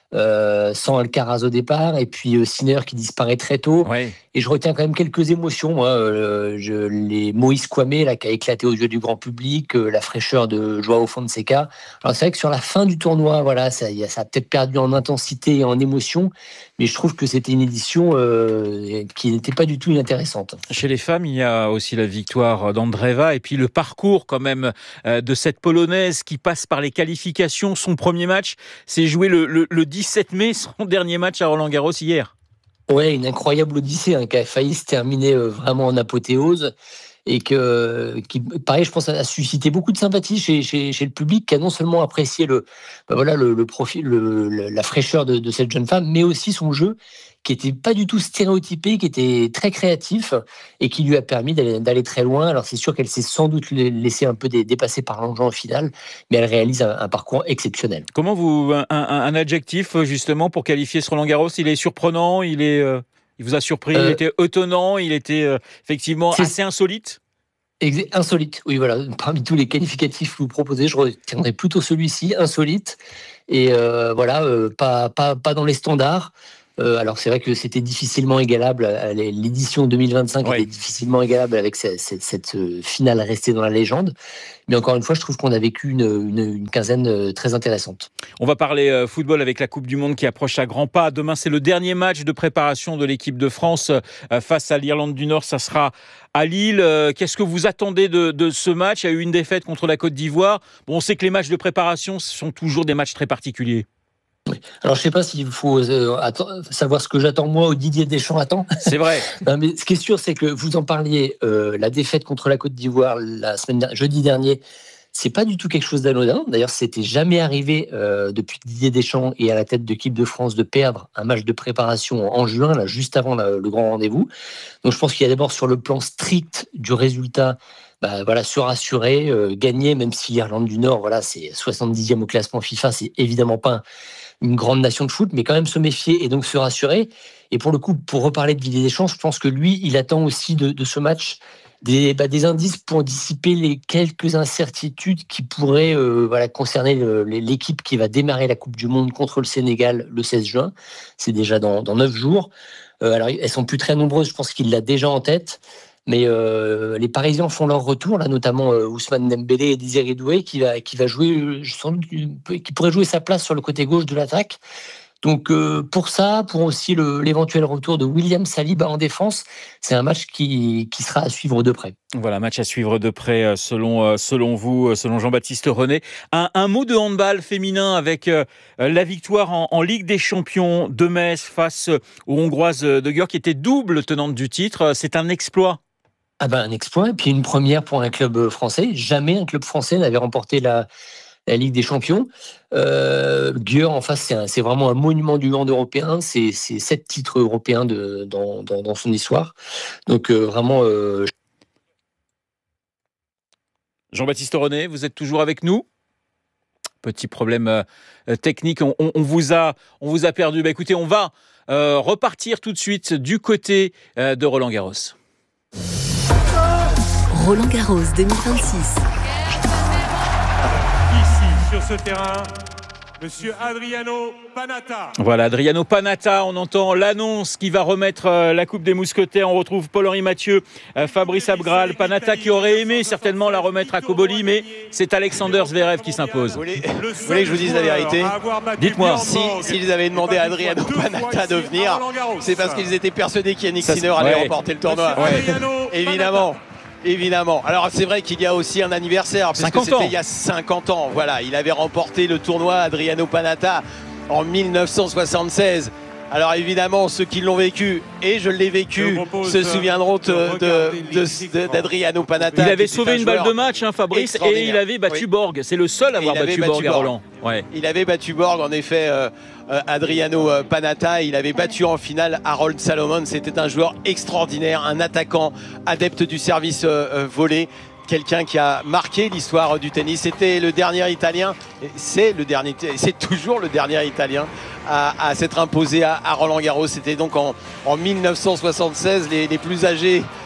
Euh, sans Alcaraz au départ, et puis euh, Sinner qui disparaît très tôt. Ouais. Et je retiens quand même quelques émotions. Moi, euh, je, les Moïse Kouamé, là, qui a éclaté aux yeux du grand public, euh, la fraîcheur de Joao Fonseca. Alors c'est vrai que sur la fin du tournoi, voilà, ça, y a, ça a peut-être perdu en intensité et en émotion, mais je trouve que c'était une édition euh, qui n'était pas du tout inintéressante. Chez les femmes, il y a aussi la victoire d'Andreeva et puis le parcours quand même euh, de cette Polonaise qui passe par les qualifications. Son premier match, c'est joué le, le, le dix-sept mai, son dernier match à Roland-Garros hier. Ouais, une incroyable odyssée hein, qui a failli se terminer euh, vraiment en apothéose et que, qui, pareil, je pense, a suscité beaucoup de sympathie chez, chez, chez le public qui a non seulement apprécié le, ben voilà, le, le profil, le, le, la fraîcheur de, de cette jeune femme, mais aussi son jeu qui était pas du tout stéréotypé, qui était très créatif et qui lui a permis d'aller, d'aller très loin. Alors c'est sûr qu'elle s'est sans doute laissée un peu dépassée par l'enjeu au final, mais elle réalise un, un parcours exceptionnel. Comment vous un, un, un adjectif justement pour qualifier ce Roland-Garros? Il est surprenant, il est, euh, il vous a surpris, euh, il était étonnant, il était euh, effectivement assez insolite. Insolite, oui, voilà. Parmi tous les qualificatifs que vous proposez, je retiendrai plutôt celui-ci, insolite, et euh, voilà, euh, pas, pas, pas dans les standards. Euh, alors c'est vrai que c'était difficilement égalable, l'édition deux mille vingt-cinq ouais. était difficilement égalable avec cette, cette, cette finale restée dans la légende, mais encore une fois je trouve qu'on a vécu une, une, une quinzaine très intéressante. On va parler football avec la Coupe du Monde qui approche à grands pas. Demain c'est le dernier match de préparation de l'équipe de France face à l'Irlande du Nord, ça sera à Lille. Qu'est-ce que vous attendez de, de ce match? Il y a eu une défaite contre la Côte d'Ivoire. Bon, on sait que les matchs de préparation sont toujours des matchs très particuliers. Oui. Alors je ne sais pas s'il faut euh, attendre, savoir ce que j'attends moi ou Didier Deschamps attend. C'est vrai. Non, mais ce qui est sûr, c'est que vous en parliez, euh, la défaite contre la Côte d'Ivoire la semaine jeudi dernier, c'est pas du tout quelque chose d'anodin. D'ailleurs, c'était jamais arrivé euh, depuis Didier Deschamps et à la tête de l'équipe de France de perdre un match de préparation en juin, là, juste avant la, le grand rendez-vous. Donc je pense qu'il y a d'abord sur le plan strict du résultat. Bah, voilà, se rassurer, euh, gagner, même si l'Irlande du Nord, voilà, c'est soixante-dixième au classement FIFA, c'est évidemment pas un, une grande nation de foot, mais quand même se méfier et donc se rassurer. Et pour le coup, pour reparler de Didier Deschamps, je pense que lui, il attend aussi de, de ce match des, bah, des indices pour dissiper les quelques incertitudes qui pourraient euh, voilà, concerner le, l'équipe qui va démarrer la Coupe du Monde contre le Sénégal le seize juin. C'est déjà dans, dans neuf jours. Euh, alors, elles sont plus très nombreuses, je pense qu'il l'a déjà en tête. Mais euh, les Parisiens font leur retour, là, notamment euh, Ousmane Dembélé et Désiré Doué, qui va, qui va jouer, sans doute, qui pourrait jouer sa place sur le côté gauche de l'attaque. Donc euh, pour ça, pour aussi le, l'éventuel retour de William Saliba en défense, c'est un match qui, qui sera à suivre de près. Voilà, match à suivre de près selon, selon vous, selon Jean-Baptiste René. Un, un mot de handball féminin avec euh, la victoire en, en Ligue des Champions de Metz face aux Hongroises de Győr qui était double tenante du titre. C'est un exploit. Ah ben, un exploit, et puis une première pour un club français. Jamais un club français n'avait remporté la, la Ligue des Champions. Euh, Győr, en face, c'est, un, c'est vraiment un monument du hand européen. C'est, c'est sept titres européens de, dans, dans, dans son histoire. Donc euh, vraiment... Euh... Jean-Baptiste René, vous êtes toujours avec nous ? Petit problème euh, technique, on, on, on, vous a, on vous a perdu. Bah, écoutez, on va euh, repartir tout de suite du côté euh, de Roland-Garros. Roland-Garros deux mille vingt-six. Ici, sur ce terrain, Monsieur Adriano Panatta. Voilà, Adriano Panatta, on entend l'annonce qui va remettre euh, la Coupe des Mousquetaires. On retrouve Paul-Henri Mathieu, euh, Fabrice Abgral, Panatta qui aurait aimé certainement la remettre à Koboli, mais c'est Alexander Zverev qui s'impose. Vous voulez, vous voulez que je vous dise la vérité ? Dites-moi. Si, s'ils avaient demandé à Adriano Panatta de venir, c'est parce qu'ils étaient persuadés qu'Yannick Sinner allait ouais. remporter le tournoi. Ouais. Évidemment. Évidemment. Alors c'est vrai qu'il y a aussi un anniversaire, parce que c'était ans. il y a cinquante ans. Voilà, il avait remporté le tournoi Adriano Panatta en mille neuf cent soixante-seize. Alors évidemment, ceux qui l'ont vécu, et je l'ai vécu, se souviendront de, de, de, de, d'Adriano Panatta. Il avait sauvé une balle de match, hein, Fabrice, et il avait battu oui. Borg. C'est le seul à avoir battu, battu Borg à Roland. Ouais. Il avait battu Borg, en effet, euh, euh, Adriano Panatta. Il avait battu en finale Harold Salomon. C'était un joueur extraordinaire, un attaquant adepte du service euh, volé. Quelqu'un qui a marqué l'histoire du tennis. C'était le dernier Italien, c'est le dernier, c'est toujours le dernier Italien à, à s'être imposé à, à Roland-Garros. C'était donc en, en mille neuf cent soixante-seize. Les, les plus âgés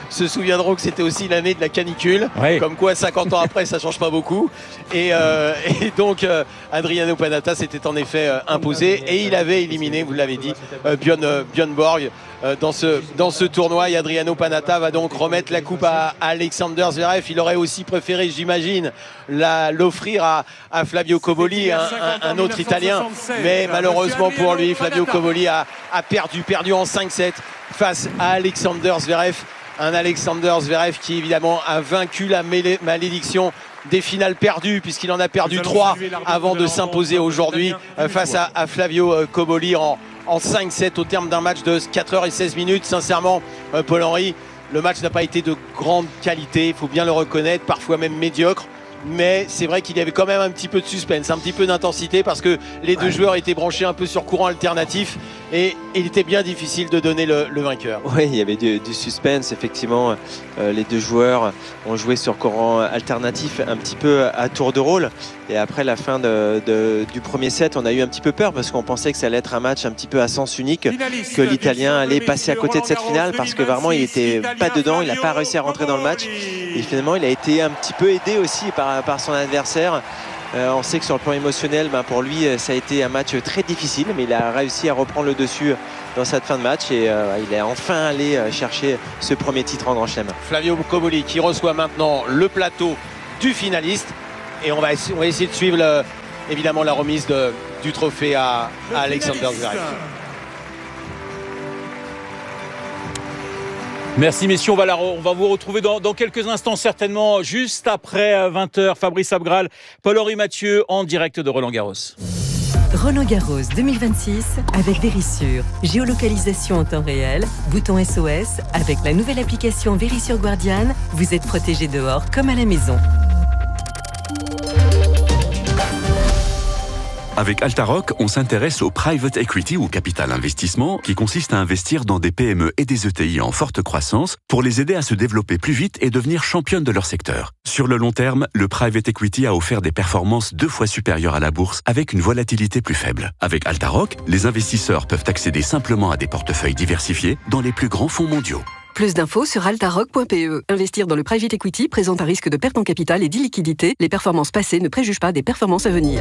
se souviendront que c'était aussi l'année de la canicule. Ouais. Comme quoi, cinquante ans après, ça change pas beaucoup. Et, euh, et donc, euh, Adriano Panatta s'était en effet euh, imposé et il avait éliminé, vous l'avez dit, euh, Björn, euh, Björn Borg euh, dans, ce, dans ce tournoi. Et Adriano Panatta va donc remettre la coupe à, à Alexander Zverev. Il aurait aussi préféré, j'imagine, la, l'offrir à, à Flavio Cobolli, un, un, un autre Italien. Mais malheureusement pour lui, Flavio Cobolli a, a perdu, perdu en cinq sept face à Alexander Zverev. Un Alexander Zverev qui évidemment a vaincu la malédiction des finales perdues, puisqu'il en a perdu trois avant de s'imposer aujourd'hui face à, à Flavio Cobolli en, en cinq sept au terme d'un match de quatre heures seize minutes. Sincèrement, Paul-Henri, le match n'a pas été de grande qualité, il faut bien le reconnaître, parfois même médiocre. Mais c'est vrai qu'il y avait quand même un petit peu de suspense, un petit peu d'intensité, parce que les deux joueurs étaient branchés un peu sur courant alternatif et il était bien difficile de donner le, le vainqueur. Oui, il y avait du, du suspense, effectivement. Euh, les deux joueurs ont joué sur courant alternatif un petit peu à tour de rôle. Et après la fin de, de, du premier set, on a eu un petit peu peur parce qu'on pensait que ça allait être un match un petit peu à sens unique, que l'Italien allait passer à côté de cette finale parce que vraiment il n'était pas dedans, il n'a pas réussi à rentrer dans le match. Et finalement, il a été un petit peu aidé aussi par, par son adversaire. Euh, on sait que sur le plan émotionnel, ben pour lui, ça a été un match très difficile, mais il a réussi à reprendre le dessus dans cette fin de match et euh, il est enfin allé chercher ce premier titre en Grand Chelem. Flavio Cobolli qui reçoit maintenant le plateau du finaliste et on va, on va essayer de suivre le, évidemment la remise de, du trophée à, à Alexander Zverev. Merci messieurs, on va, la re, on va vous retrouver dans, dans quelques instants certainement, juste après vingt heures. Fabrice Abgral, Paul-Henri Mathieu en direct de Roland-Garros. Roland-Garros deux mille vingt-six avec Verisure. Géolocalisation en temps réel, bouton S O S. Avec la nouvelle application Verisure Guardian, vous êtes protégé dehors comme à la maison. Avec Altaroc, on s'intéresse au private equity ou capital investissement qui consiste à investir dans des P M E et des E T I en forte croissance pour les aider à se développer plus vite et devenir championnes de leur secteur. Sur le long terme, le private equity a offert des performances deux fois supérieures à la bourse avec une volatilité plus faible. Avec Altaroc, les investisseurs peuvent accéder simplement à des portefeuilles diversifiés dans les plus grands fonds mondiaux. Plus d'infos sur altaroc point p e. Investir dans le private equity présente un risque de perte en capital et d'illiquidité. Les performances passées ne préjugent pas des performances à venir.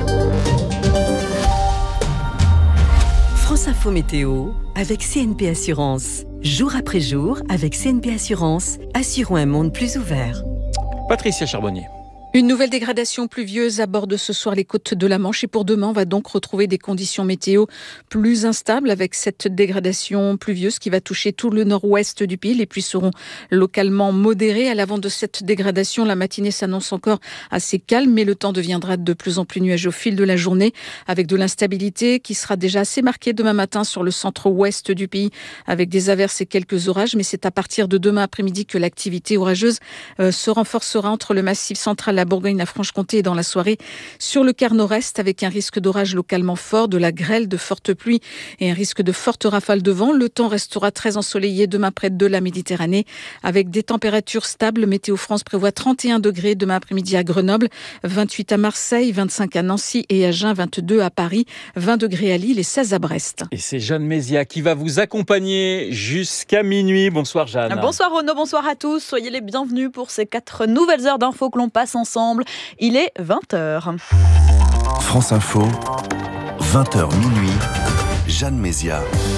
France Info Météo avec C N P Assurance. Jour après jour, avec C N P Assurance, assurons un monde plus ouvert. Patricia Charbonnier. Une nouvelle dégradation pluvieuse aborde ce soir les côtes de la Manche et pour demain, on va donc retrouver des conditions météo plus instables avec cette dégradation pluvieuse qui va toucher tout le nord-ouest du pays. Les pluies seront localement modérées. À l'avant de cette dégradation, la matinée s'annonce encore assez calme, mais le temps deviendra de plus en plus nuageux au fil de la journée avec de l'instabilité qui sera déjà assez marquée demain matin sur le centre-ouest du pays avec des averses et quelques orages. Mais c'est à partir de demain après-midi que l'activité orageuse euh, se renforcera entre le massif central, la Bourgogne, la Franche-Comté et dans la soirée sur le quart nord-est avec un risque d'orage localement fort, de la grêle, de fortes pluies et un risque de fortes rafales de vent. Le temps restera très ensoleillé demain près de la Méditerranée avec des températures stables. Météo France prévoit trente et un degrés demain après-midi à Grenoble, vingt-huit à Marseille, vingt-cinq à Nancy et Agen, vingt-deux à Paris, vingt degrés à Lille et seize à Brest. Et c'est Jeanne Mézia qui va vous accompagner jusqu'à minuit. Bonsoir Jeanne. Bonsoir Renaud, bonsoir à tous. Soyez les bienvenus pour ces quatre nouvelles heures d'infos que l'on passe ensemble. Il est vingt heures. France Info, vingt heures minuit, Jeanne Mézia.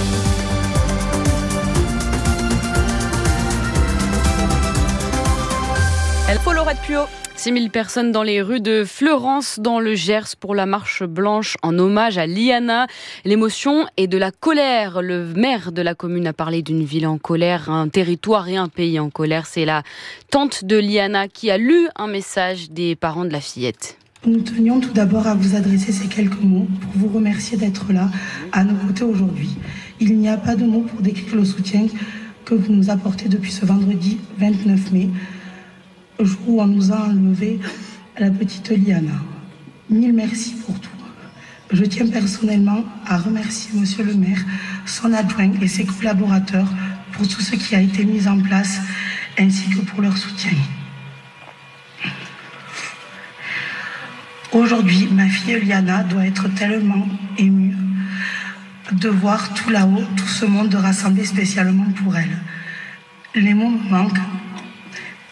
Elle faut Laurette Puot. six mille personnes dans les rues de Fleurance, dans le Gers, pour la marche blanche en hommage à Liana. L'émotion et de la colère. Le maire de la commune a parlé d'une ville en colère, un territoire et un pays en colère. C'est la tante de Liana qui a lu un message des parents de la fillette. Nous tenions tout d'abord à vous adresser ces quelques mots pour vous remercier d'être là, à nos côtés aujourd'hui. Il n'y a pas de mots pour décrire le soutien que vous nous apportez depuis ce vendredi vingt-neuf mai, jour où on nous a enlevé la petite Liana. Mille merci pour tout. Je tiens personnellement à remercier Monsieur le maire, son adjoint et ses collaborateurs pour tout ce qui a été mis en place, ainsi que pour leur soutien. Aujourd'hui, ma fille Liana doit être tellement émue de voir tout là-haut, tout ce monde rassemblé spécialement pour elle. Les mots me manquent,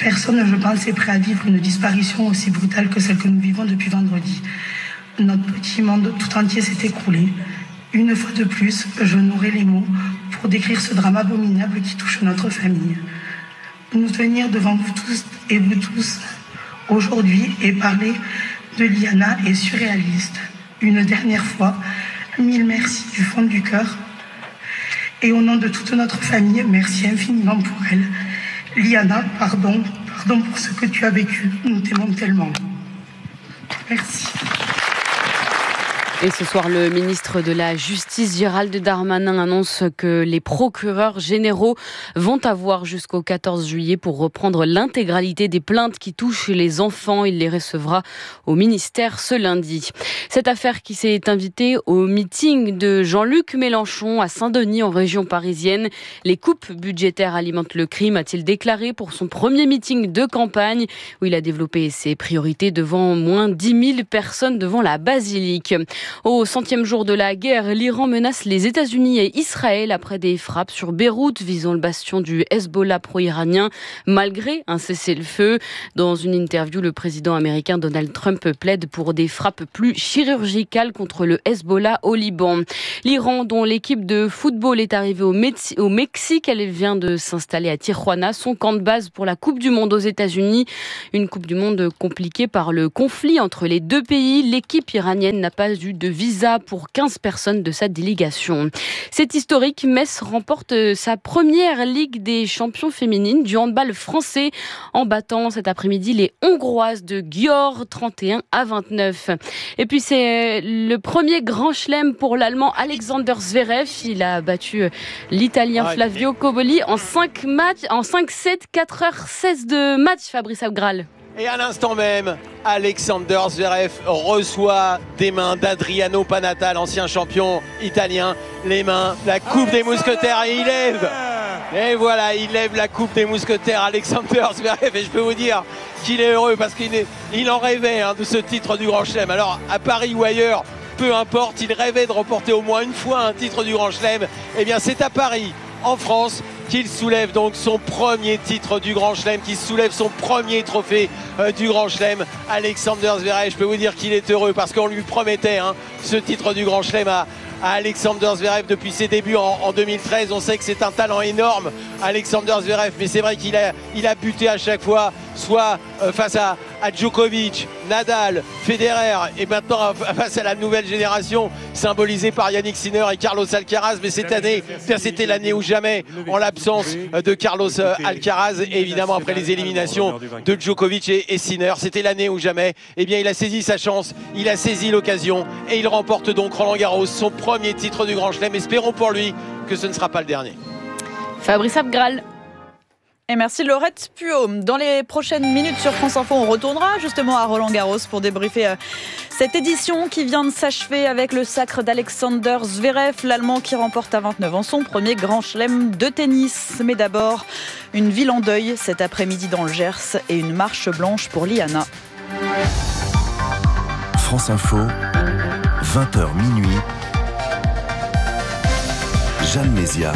Personne, je pense, est prêt à vivre une disparition aussi brutale que celle que nous vivons depuis vendredi. Notre petit monde tout entier s'est écroulé. Une fois de plus, je n'aurai les mots pour décrire ce drame abominable qui touche notre famille. Nous tenir devant vous tous et vous tous aujourd'hui et parler de Liana est surréaliste. Une dernière fois, mille merci du fond du cœur. Et au nom de toute notre famille, merci infiniment pour elle. Liana, pardon, pardon pour ce que tu as vécu. Nous t'aimons tellement. Merci. Et ce soir, le ministre de la Justice, Gérald Darmanin, annonce que les procureurs généraux vont avoir jusqu'au quatorze juillet pour reprendre l'intégralité des plaintes qui touchent les enfants. Il les recevra au ministère ce lundi. Cette affaire qui s'est invitée au meeting de Jean-Luc Mélenchon à Saint-Denis, en région parisienne. Les coupes budgétaires alimentent le crime, a-t-il déclaré pour son premier meeting de campagne, où il a développé ses priorités devant moins dix mille personnes devant la basilique. Au centième jour de la guerre, l'Iran menace les États-Unis et Israël après des frappes sur Beyrouth visant le bastion du Hezbollah pro-iranien, malgré un cessez-le-feu. Dans une interview, le président américain Donald Trump plaide pour des frappes plus chirurgicales contre le Hezbollah au Liban. L'Iran, dont l'équipe de football est arrivée au, Metz- au Mexique, elle vient de s'installer à Tijuana, son camp de base pour la Coupe du Monde aux États-Unis. Une Coupe du Monde compliquée par le conflit entre les deux pays. L'équipe iranienne n'a pas eu de visa pour quinze personnes de sa délégation. C'est historique, Metz remporte sa première Ligue des champions féminines du handball français en battant cet après-midi les Hongroises de Győr trente et un à vingt-neuf. Et puis c'est le premier grand chelem pour l'Allemand Alexander Zverev. Il a battu l'Italien Flavio Cobolli en cinq matchs, en cinq sept, quatre heures seize de match, Fabrice Abgral. Et à l'instant même, Alexander Zverev reçoit des mains d'Adriano Panatta, l'ancien champion italien, les mains, la coupe des mousquetaires, et il lève. Et voilà, il lève la coupe des mousquetaires, Alexander Zverev, et je peux vous dire qu'il est heureux parce qu'il est, il en rêvait hein, de ce titre du Grand Chelem. Alors à Paris ou ailleurs, peu importe, il rêvait de remporter au moins une fois un titre du Grand Chelem. Eh bien c'est à Paris, en France, qu'il soulève donc son premier titre du Grand Chelem, qu'il soulève son premier trophée euh, du Grand Chelem. Alexander Zverev, je peux vous dire qu'il est heureux parce qu'on lui promettait hein, ce titre du Grand Chelem à, à Alexander Zverev depuis ses débuts en, en deux mille treize. On sait que c'est un talent énorme, Alexander Zverev, mais c'est vrai qu'il a, il a buté à chaque fois, soit euh, face à, à Djokovic, Nadal, Federer, et maintenant face à la nouvelle génération symbolisée par Yannick Sinner et Carlos Alcaraz. Mais cette année, c'était l'année ou jamais, en l'absence de Carlos Alcaraz, et évidemment après les éliminations de Djokovic et, et Sinner, c'était l'année ou jamais. Eh bien, il a saisi sa chance, il a saisi l'occasion, et il remporte donc Roland Garros, son premier titre du Grand Chelem. Espérons pour lui que ce ne sera pas le dernier. Fabrice Abgral. Et merci Laurette Puaume. Dans les prochaines minutes sur France Info, on retournera justement à Roland Garros pour débriefer euh, cette édition qui vient de s'achever avec le sacre d'Alexander Zverev, l'Allemand qui remporte à vingt-neuf ans son premier grand chelem de tennis. Mais d'abord, une ville en deuil cet après-midi dans le Gers et une marche blanche pour Liana. France Info, vingt heures minuit. Jeanne Mézia.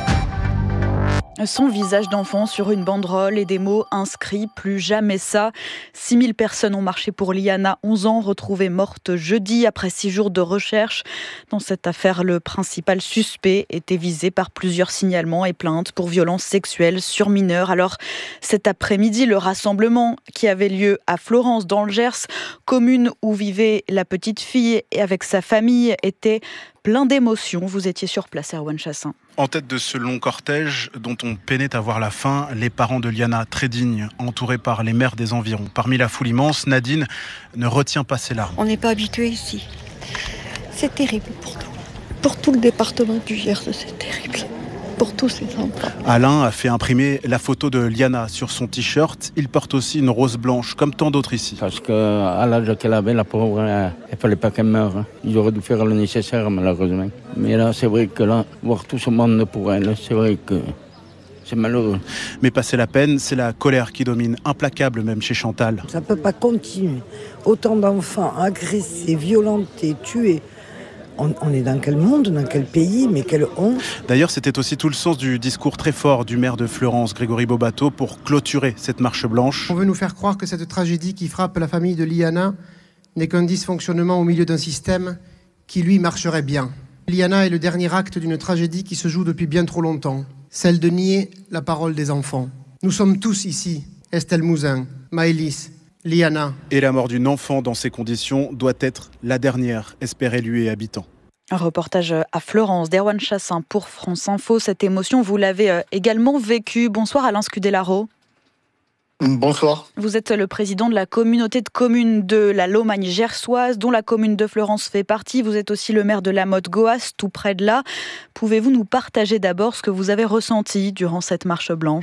Son visage d'enfant sur une banderole et des mots inscrits « Plus jamais ça ». six mille personnes ont marché pour Liana, onze ans, retrouvée morte jeudi après six jours de recherche. Dans cette affaire, le principal suspect était visé par plusieurs signalements et plaintes pour violences sexuelles sur mineurs. Alors, cet après-midi, le rassemblement qui avait lieu à Florence, dans le Gers, commune où vivait la petite fille et avec sa famille, était plein d'émotions. Vous étiez sur place, Erwan Chassin. En tête de ce long cortège dont on peinait à voir la fin, les parents de Liana, très dignes, entourés par les maires des environs. Parmi la foule immense, Nadine ne retient pas ses larmes. On n'est pas habitué ici. C'est terrible pour nous. Pour tout le département du Gers, c'est terrible. Pour tous ces enfants. Alain a fait imprimer la photo de Liana sur son t-shirt. Il porte aussi une rose blanche, comme tant d'autres ici. Parce qu'à l'âge qu'elle avait, la pauvre, il ne fallait pas qu'elle meure. Ils auraient dû faire le nécessaire, malheureusement. Mais là, c'est vrai que là, voir tout ce monde pour elle, c'est vrai que c'est malheureux. Mais passer la peine, c'est la colère qui domine, implacable même chez Chantal. Ça ne peut pas continuer. Autant d'enfants agressés, violentés, tués. On, on est dans quel monde, dans quel pays, mais quelle honte. D'ailleurs, c'était aussi tout le sens du discours très fort du maire de Fleurance, Grégory Bobato, pour clôturer cette marche blanche. On veut nous faire croire que cette tragédie qui frappe la famille de Liana n'est qu'un dysfonctionnement au milieu d'un système qui, lui, marcherait bien. Liana est le dernier acte d'une tragédie qui se joue depuis bien trop longtemps, celle de nier la parole des enfants. Nous sommes tous ici, Estelle Mouzin, Maëlys, Liana. Et la mort d'une enfant dans ces conditions doit être la dernière, espère élu et habitant. Un reportage à Florence d'Erwan Chassin pour France Info. Cette émotion, vous l'avez également vécue. Bonsoir Alain Scudellaro. Bonsoir. Vous êtes le président de la communauté de communes de la Lomagne gersoise, dont la commune de Fleurance fait partie. Vous êtes aussi le maire de la Motte-Goas, tout près de là. Pouvez-vous nous partager d'abord ce que vous avez ressenti durant cette marche blanche ?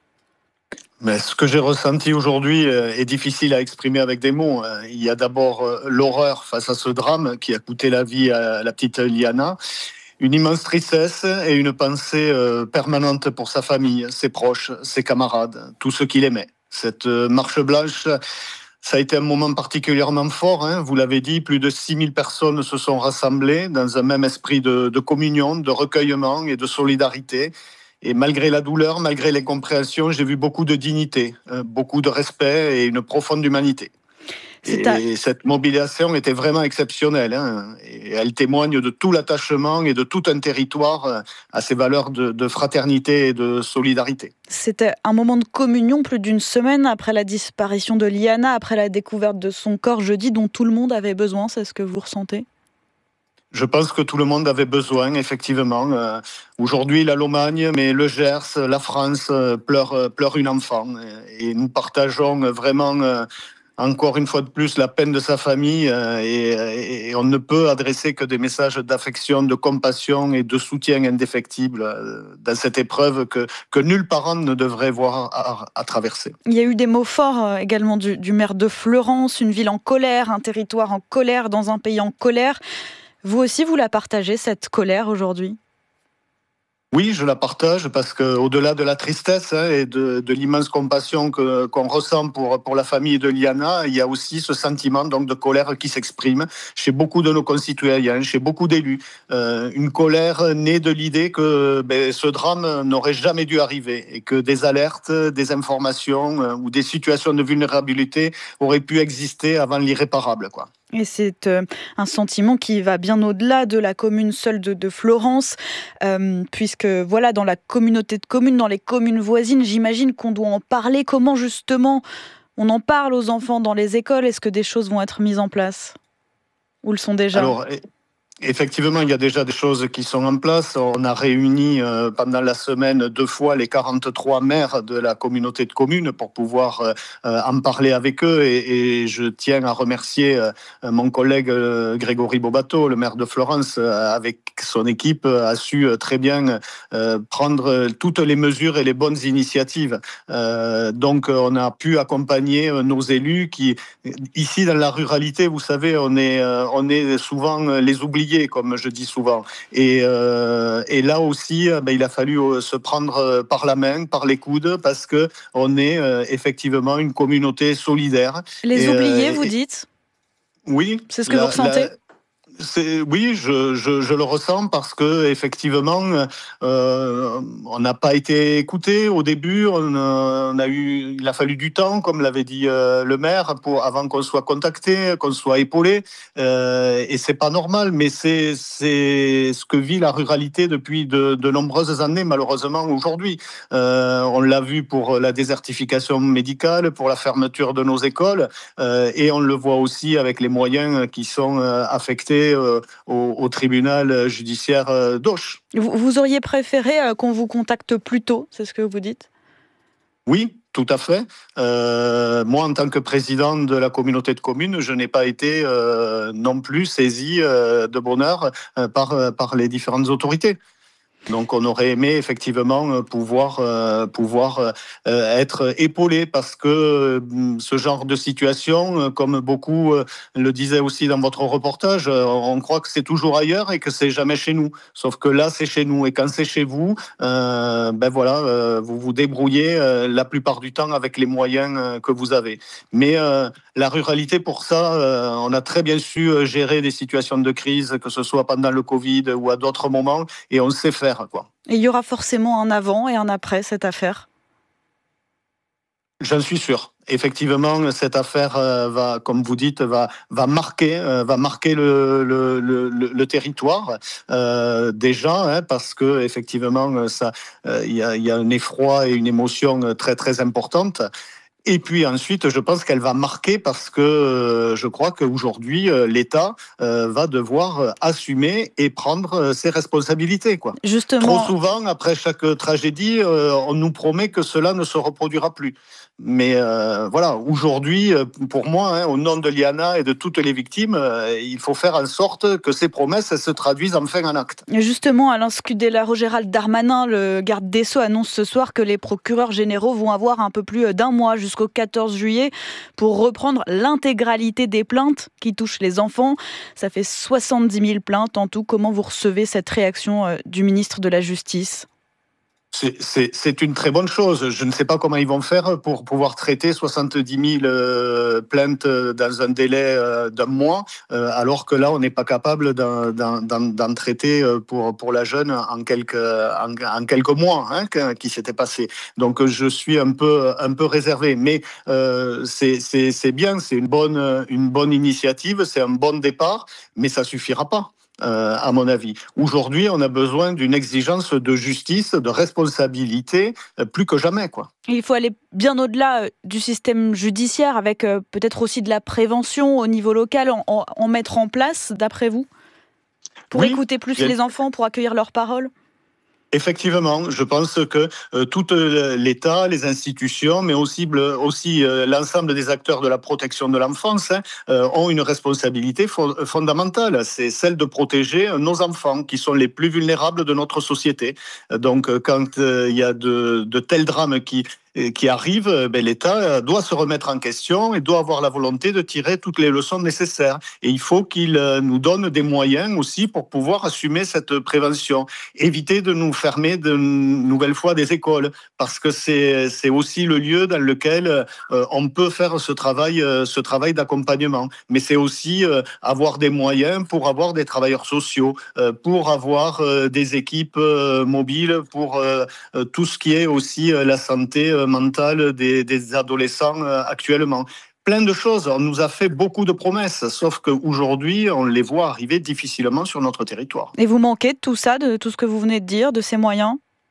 Mais ce que j'ai ressenti aujourd'hui est difficile à exprimer avec des mots. Il y a d'abord l'horreur face à ce drame qui a coûté la vie à la petite Liana, une immense tristesse et une pensée permanente pour sa famille, ses proches, ses camarades, tous ceux qui l'aimaient. Cette marche blanche, ça a été un moment particulièrement fort, hein. Vous l'avez dit, plus de six mille personnes se sont rassemblées dans un même esprit de, de communion, de recueillement et de solidarité. Et malgré la douleur, malgré les compréhensions, j'ai vu beaucoup de dignité, euh, beaucoup de respect et une profonde humanité. Et à... cette mobilisation était vraiment exceptionnelle, hein, et elle témoigne de tout l'attachement et de tout un territoire à ces valeurs de, de fraternité et de solidarité. C'était un moment de communion plus d'une semaine après la disparition de Liana, après la découverte de son corps jeudi, dont tout le monde avait besoin. C'est ce que vous ressentez ? Je pense que tout le monde avait besoin, effectivement. Euh, aujourd'hui, la Lomagne, mais le Gers, la France euh, pleure, euh, pleure une enfant. Et, et nous partageons vraiment, euh, encore une fois de plus, la peine de sa famille. Euh, et, et on ne peut adresser que des messages d'affection, de compassion et de soutien indéfectible euh, dans cette épreuve que, que nul parent ne devrait voir à, à traverser. Il y a eu des mots forts euh, également du, du maire de Fleurance, une ville en colère, un territoire en colère, dans un pays en colère. Vous aussi, vous la partagez, cette colère, aujourd'hui ? Oui, je la partage parce qu'au-delà de la tristesse hein, et de, de l'immense compassion que, qu'on ressent pour, pour la famille de Liana, il y a aussi ce sentiment donc, de colère qui s'exprime chez beaucoup de nos concitoyens, chez beaucoup d'élus. Euh, une colère née de l'idée que ben, ce drame n'aurait jamais dû arriver et que des alertes, des informations euh, ou des situations de vulnérabilité auraient pu exister avant l'irréparable, quoi. Et c'est euh, un sentiment qui va bien au-delà de la commune seule de, de Fleurance, euh, puisque voilà, dans la communauté de communes, dans les communes voisines, j'imagine qu'on doit en parler. Comment justement on en parle aux enfants dans les écoles ? Est-ce que des choses vont être mises en place ? Ou le sont déjà ? Alors, effectivement, il y a déjà des choses qui sont en place. On a réuni euh, pendant la semaine deux fois les quarante-trois maires de la communauté de communes pour pouvoir euh, en parler avec eux. Et, et je tiens à remercier euh, mon collègue euh, Grégory Bobato, le maire de Fleurance, euh, avec son équipe, a su euh, très bien euh, prendre toutes les mesures et les bonnes initiatives. Euh, donc, on a pu accompagner euh, nos élus qui, ici dans la ruralité, vous savez, on est, euh, on est souvent les oubliés, comme je dis souvent. Et, euh, et là aussi, ben, il a fallu se prendre par la main, par les coudes, parce qu'on est euh, effectivement une communauté solidaire. Les et, oubliés, euh, vous et... dites ? Oui. C'est ce que la, vous ressentez ? la... C'est, oui, je, je, je le ressens parce que effectivement, euh, on n'a pas été écouté au début. On a, on a eu, il a fallu du temps, comme l'avait dit euh, le maire, pour avant qu'on soit contacté, qu'on soit épaulé. Euh, et c'est pas normal, mais c'est c'est ce que vit la ruralité depuis de, de nombreuses années, malheureusement aujourd'hui. Euh, on l'a vu pour la désertification médicale, pour la fermeture de nos écoles, euh, et on le voit aussi avec les moyens qui sont euh, affectés Au, au tribunal judiciaire d'Auch. Vous, vous auriez préféré qu'on vous contacte plus tôt, c'est ce que vous dites ? Oui, tout à fait. Euh, moi, en tant que président de la communauté de communes, je n'ai pas été euh, non plus saisi euh, de bonne heure euh, par, par les différentes autorités. Donc on aurait aimé effectivement pouvoir, euh, pouvoir euh, être épaulé parce que euh, ce genre de situation, euh, comme beaucoup euh, le disaient aussi dans votre reportage, euh, on croit que c'est toujours ailleurs et que c'est jamais chez nous. Sauf que là c'est chez nous et quand c'est chez vous, euh, ben voilà, euh, vous vous débrouillez euh, la plupart du temps avec les moyens euh, que vous avez. Mais euh, la ruralité pour ça, euh, on a très bien su euh, gérer des situations de crise, que ce soit pendant le Covid ou à d'autres moments, et on sait faire. Quoi. Et il y aura forcément un avant et un après cette affaire ? J'en suis sûr. Effectivement, cette affaire euh, va, comme vous dites, va, va marquer, euh, va marquer le, le, le, le territoire euh, déjà, hein, parce que effectivement, ça, euh, y a, y a un effroi et une émotion très très importante. Et puis ensuite, je pense qu'elle va marquer parce que euh, je crois qu'aujourd'hui, euh, l'État euh, va devoir euh, assumer et prendre euh, ses responsabilités. Quoi. Justement... Trop souvent, après chaque tragédie, euh, on nous promet que cela ne se reproduira plus. Mais euh, voilà, aujourd'hui, pour moi, hein, au nom de Liana et de toutes les victimes, euh, il faut faire en sorte que ces promesses se traduisent enfin en actes. Justement, Alain Scudellaro, Gérald Darmanin, le garde des Sceaux, annonce ce soir que les procureurs généraux vont avoir un peu plus d'un mois jusqu'au quatorze juillet pour reprendre l'intégralité des plaintes qui touchent les enfants. Ça fait soixante-dix mille plaintes en tout. Comment vous recevez cette réaction du ministre de la Justice ? C'est, c'est, c'est une très bonne chose. Je ne sais pas comment ils vont faire pour pouvoir traiter soixante-dix mille euh, plaintes dans un délai euh, d'un mois, euh, alors que là, on n'est pas capable d'en, d'en, d'en traiter pour, pour la jeune en quelques, en, en quelques mois hein, qui s'était passé. Donc, je suis un peu, un peu réservé. Mais euh, c'est, c'est, c'est bien, c'est une bonne, une bonne initiative, c'est un bon départ, mais ça ne suffira pas. Euh, à mon avis. Aujourd'hui, on a besoin d'une exigence de justice, de responsabilité, euh, plus que jamais, quoi. Il faut aller bien au-delà euh, du système judiciaire, avec euh, peut-être aussi de la prévention au niveau local, en, en, en mettre en place, d'après vous, pour oui, écouter plus les enfants, pour accueillir leurs paroles. Effectivement, je pense que euh, tout l'État, les institutions, mais aussi, aussi euh, l'ensemble des acteurs de la protection de l'enfance hein, euh, ont une responsabilité fo- fondamentale. C'est celle de protéger nos enfants, qui sont les plus vulnérables de notre société. Donc, quand il euh, y a de, de tels drames qui qui arrive, ben, l'État doit se remettre en question et doit avoir la volonté de tirer toutes les leçons nécessaires. Et il faut qu'il nous donne des moyens aussi pour pouvoir assumer cette prévention. Éviter de nous fermer de nouvelles fois des écoles, parce que c'est, c'est aussi le lieu dans lequel euh, on peut faire ce travail, euh, ce travail d'accompagnement. Mais c'est aussi euh, avoir des moyens pour avoir des travailleurs sociaux, euh, pour avoir euh, des équipes euh, mobiles, pour euh, tout ce qui est aussi euh, la santé euh, mentale des, des adolescents euh, actuellement. Plein de choses. On nous a fait beaucoup de promesses, sauf qu'aujourd'hui, on les voit arriver difficilement sur notre territoire. Et vous manquez de tout ça, de tout ce que vous venez de dire, de ces moyens,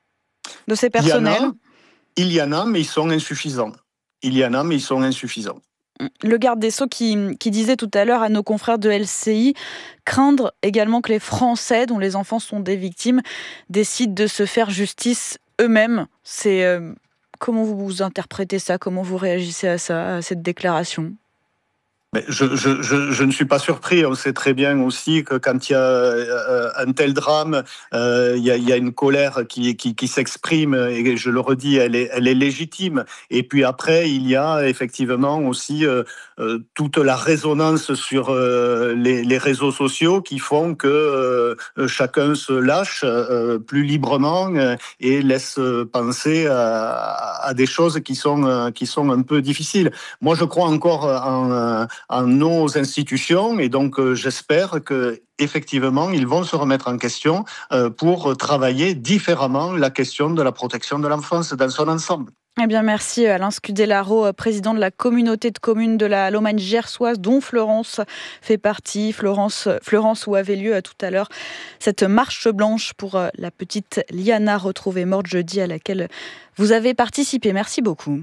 de ces personnels ? Il y en a, il y en a mais ils sont insuffisants. Il y en a, mais ils sont insuffisants. Le garde des Sceaux qui, qui disait tout à l'heure à nos confrères de L C I craindre également que les Français, dont les enfants sont des victimes, décident de se faire justice eux-mêmes. C'est... Euh, Comment vous interprétez ça ? Comment vous réagissez à ça, à cette déclaration ? Mais je, je, je, je ne suis pas surpris. On sait très bien aussi que quand il y a un tel drame, euh, il, y a, il y a une colère qui, qui, qui s'exprime, et je le redis, elle est, elle est légitime. Et puis après, il y a effectivement aussi euh, euh, toute la résonance sur euh, les, les réseaux sociaux qui font que euh, chacun se lâche euh, plus librement euh, et laisse penser à, à des choses qui sont, euh, qui sont un peu difficiles. Moi, je crois encore en... en nos institutions et donc euh, j'espère que effectivement ils vont se remettre en question euh, pour travailler différemment la question de la protection de l'enfance dans son ensemble. Eh bien, merci Alain Scudellaro, président de la communauté de communes de la Lomagne gersoise, dont Fleurance fait partie. Florence, Fleurance, où avait lieu tout à l'heure cette marche blanche pour la petite Liana retrouvée morte jeudi, à laquelle vous avez participé. Merci beaucoup.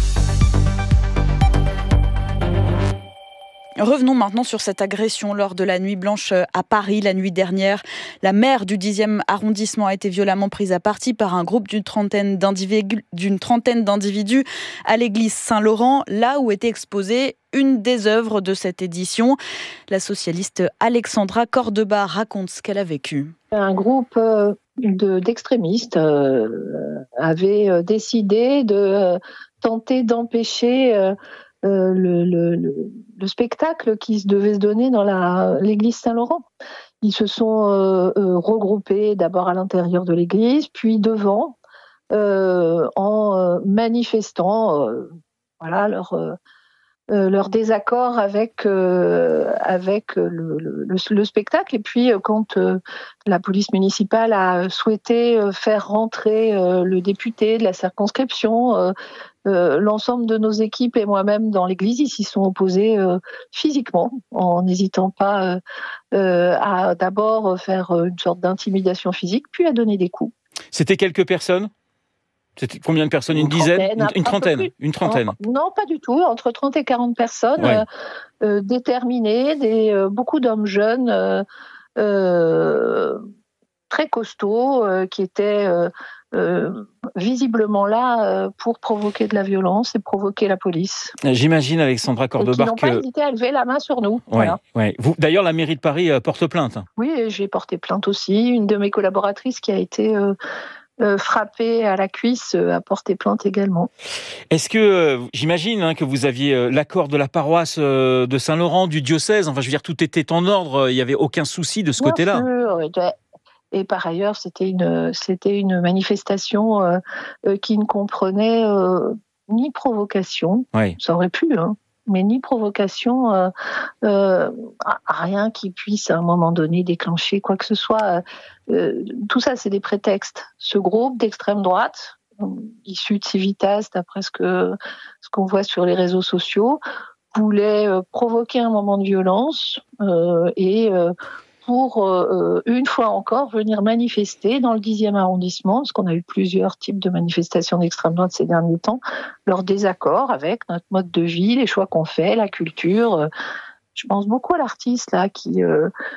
Revenons maintenant sur cette agression lors de la nuit blanche à Paris la nuit dernière. La maire du dixième arrondissement a été violemment prise à partie par un groupe d'une trentaine d'individus, d'une trentaine d'individus à l'église Saint-Laurent, là où était exposée une des œuvres de cette édition. La socialiste Alexandra Cordoba raconte ce qu'elle a vécu. Un groupe de, d'extrémistes euh, avaient décidé de euh, tenter d'empêcher euh, euh, le, le, le, le spectacle qui devait se donner dans la, l'église Saint-Laurent. Ils se sont euh, euh, regroupés d'abord à l'intérieur de l'église, puis devant, euh, en euh, manifestant euh, voilà, leur... Euh, Euh, leur désaccord avec euh, avec le, le, le spectacle. Et puis euh, quand euh, la police municipale a souhaité euh, faire rentrer euh, le député de la circonscription, euh, euh, l'ensemble de nos équipes et moi-même dans l'église, ils s'y sont opposés euh, physiquement, en n'hésitant pas euh, euh, à d'abord faire une sorte d'intimidation physique, puis à donner des coups. C'était quelques personnes ? C'était combien de personnes ? Une, une dizaine ? Une, une trentaine ? Une trentaine ? Non, pas du tout. Entre trente et quarante personnes, ouais. euh, euh, déterminées, des, euh, beaucoup d'hommes jeunes, euh, euh, très costauds, euh, qui étaient euh, euh, visiblement là euh, pour provoquer de la violence et provoquer la police. J'imagine, Alexandra Cordobar, et qui n'ont que... pas hésité à lever la main sur nous. Ouais, voilà. ouais. Vous, d'ailleurs, la mairie de Paris euh, porte plainte. Oui, j'ai porté plainte aussi. Une de mes collaboratrices qui a été... Euh, Euh, frappé à la cuisse, euh, a porté plainte également. Est-ce que, euh, j'imagine hein, que vous aviez euh, l'accord de la paroisse euh, de Saint-Laurent, du diocèse, enfin je veux dire, tout était en ordre, il n'y avait aucun souci de ce Bien côté-là. Sûr. Et par ailleurs, c'était une, c'était une manifestation euh, euh, qui ne comprenait euh, ni provocation, oui. Ça aurait pu, hein, mais ni provocation, euh, euh, rien qui puisse à un moment donné déclencher quoi que ce soit. Euh, tout ça, c'est des prétextes. Ce groupe d'extrême droite, issu de Civitas, d'après ce, que, ce qu'on voit sur les réseaux sociaux, voulait euh, provoquer un moment de violence euh, et euh, pour, euh, une fois encore, venir manifester dans le dixième arrondissement, parce qu'on a eu plusieurs types de manifestations d'extrême droite ces derniers temps, leur désaccord avec notre mode de vie, les choix qu'on fait, la culture. Je pense beaucoup à l'artiste là qui, euh,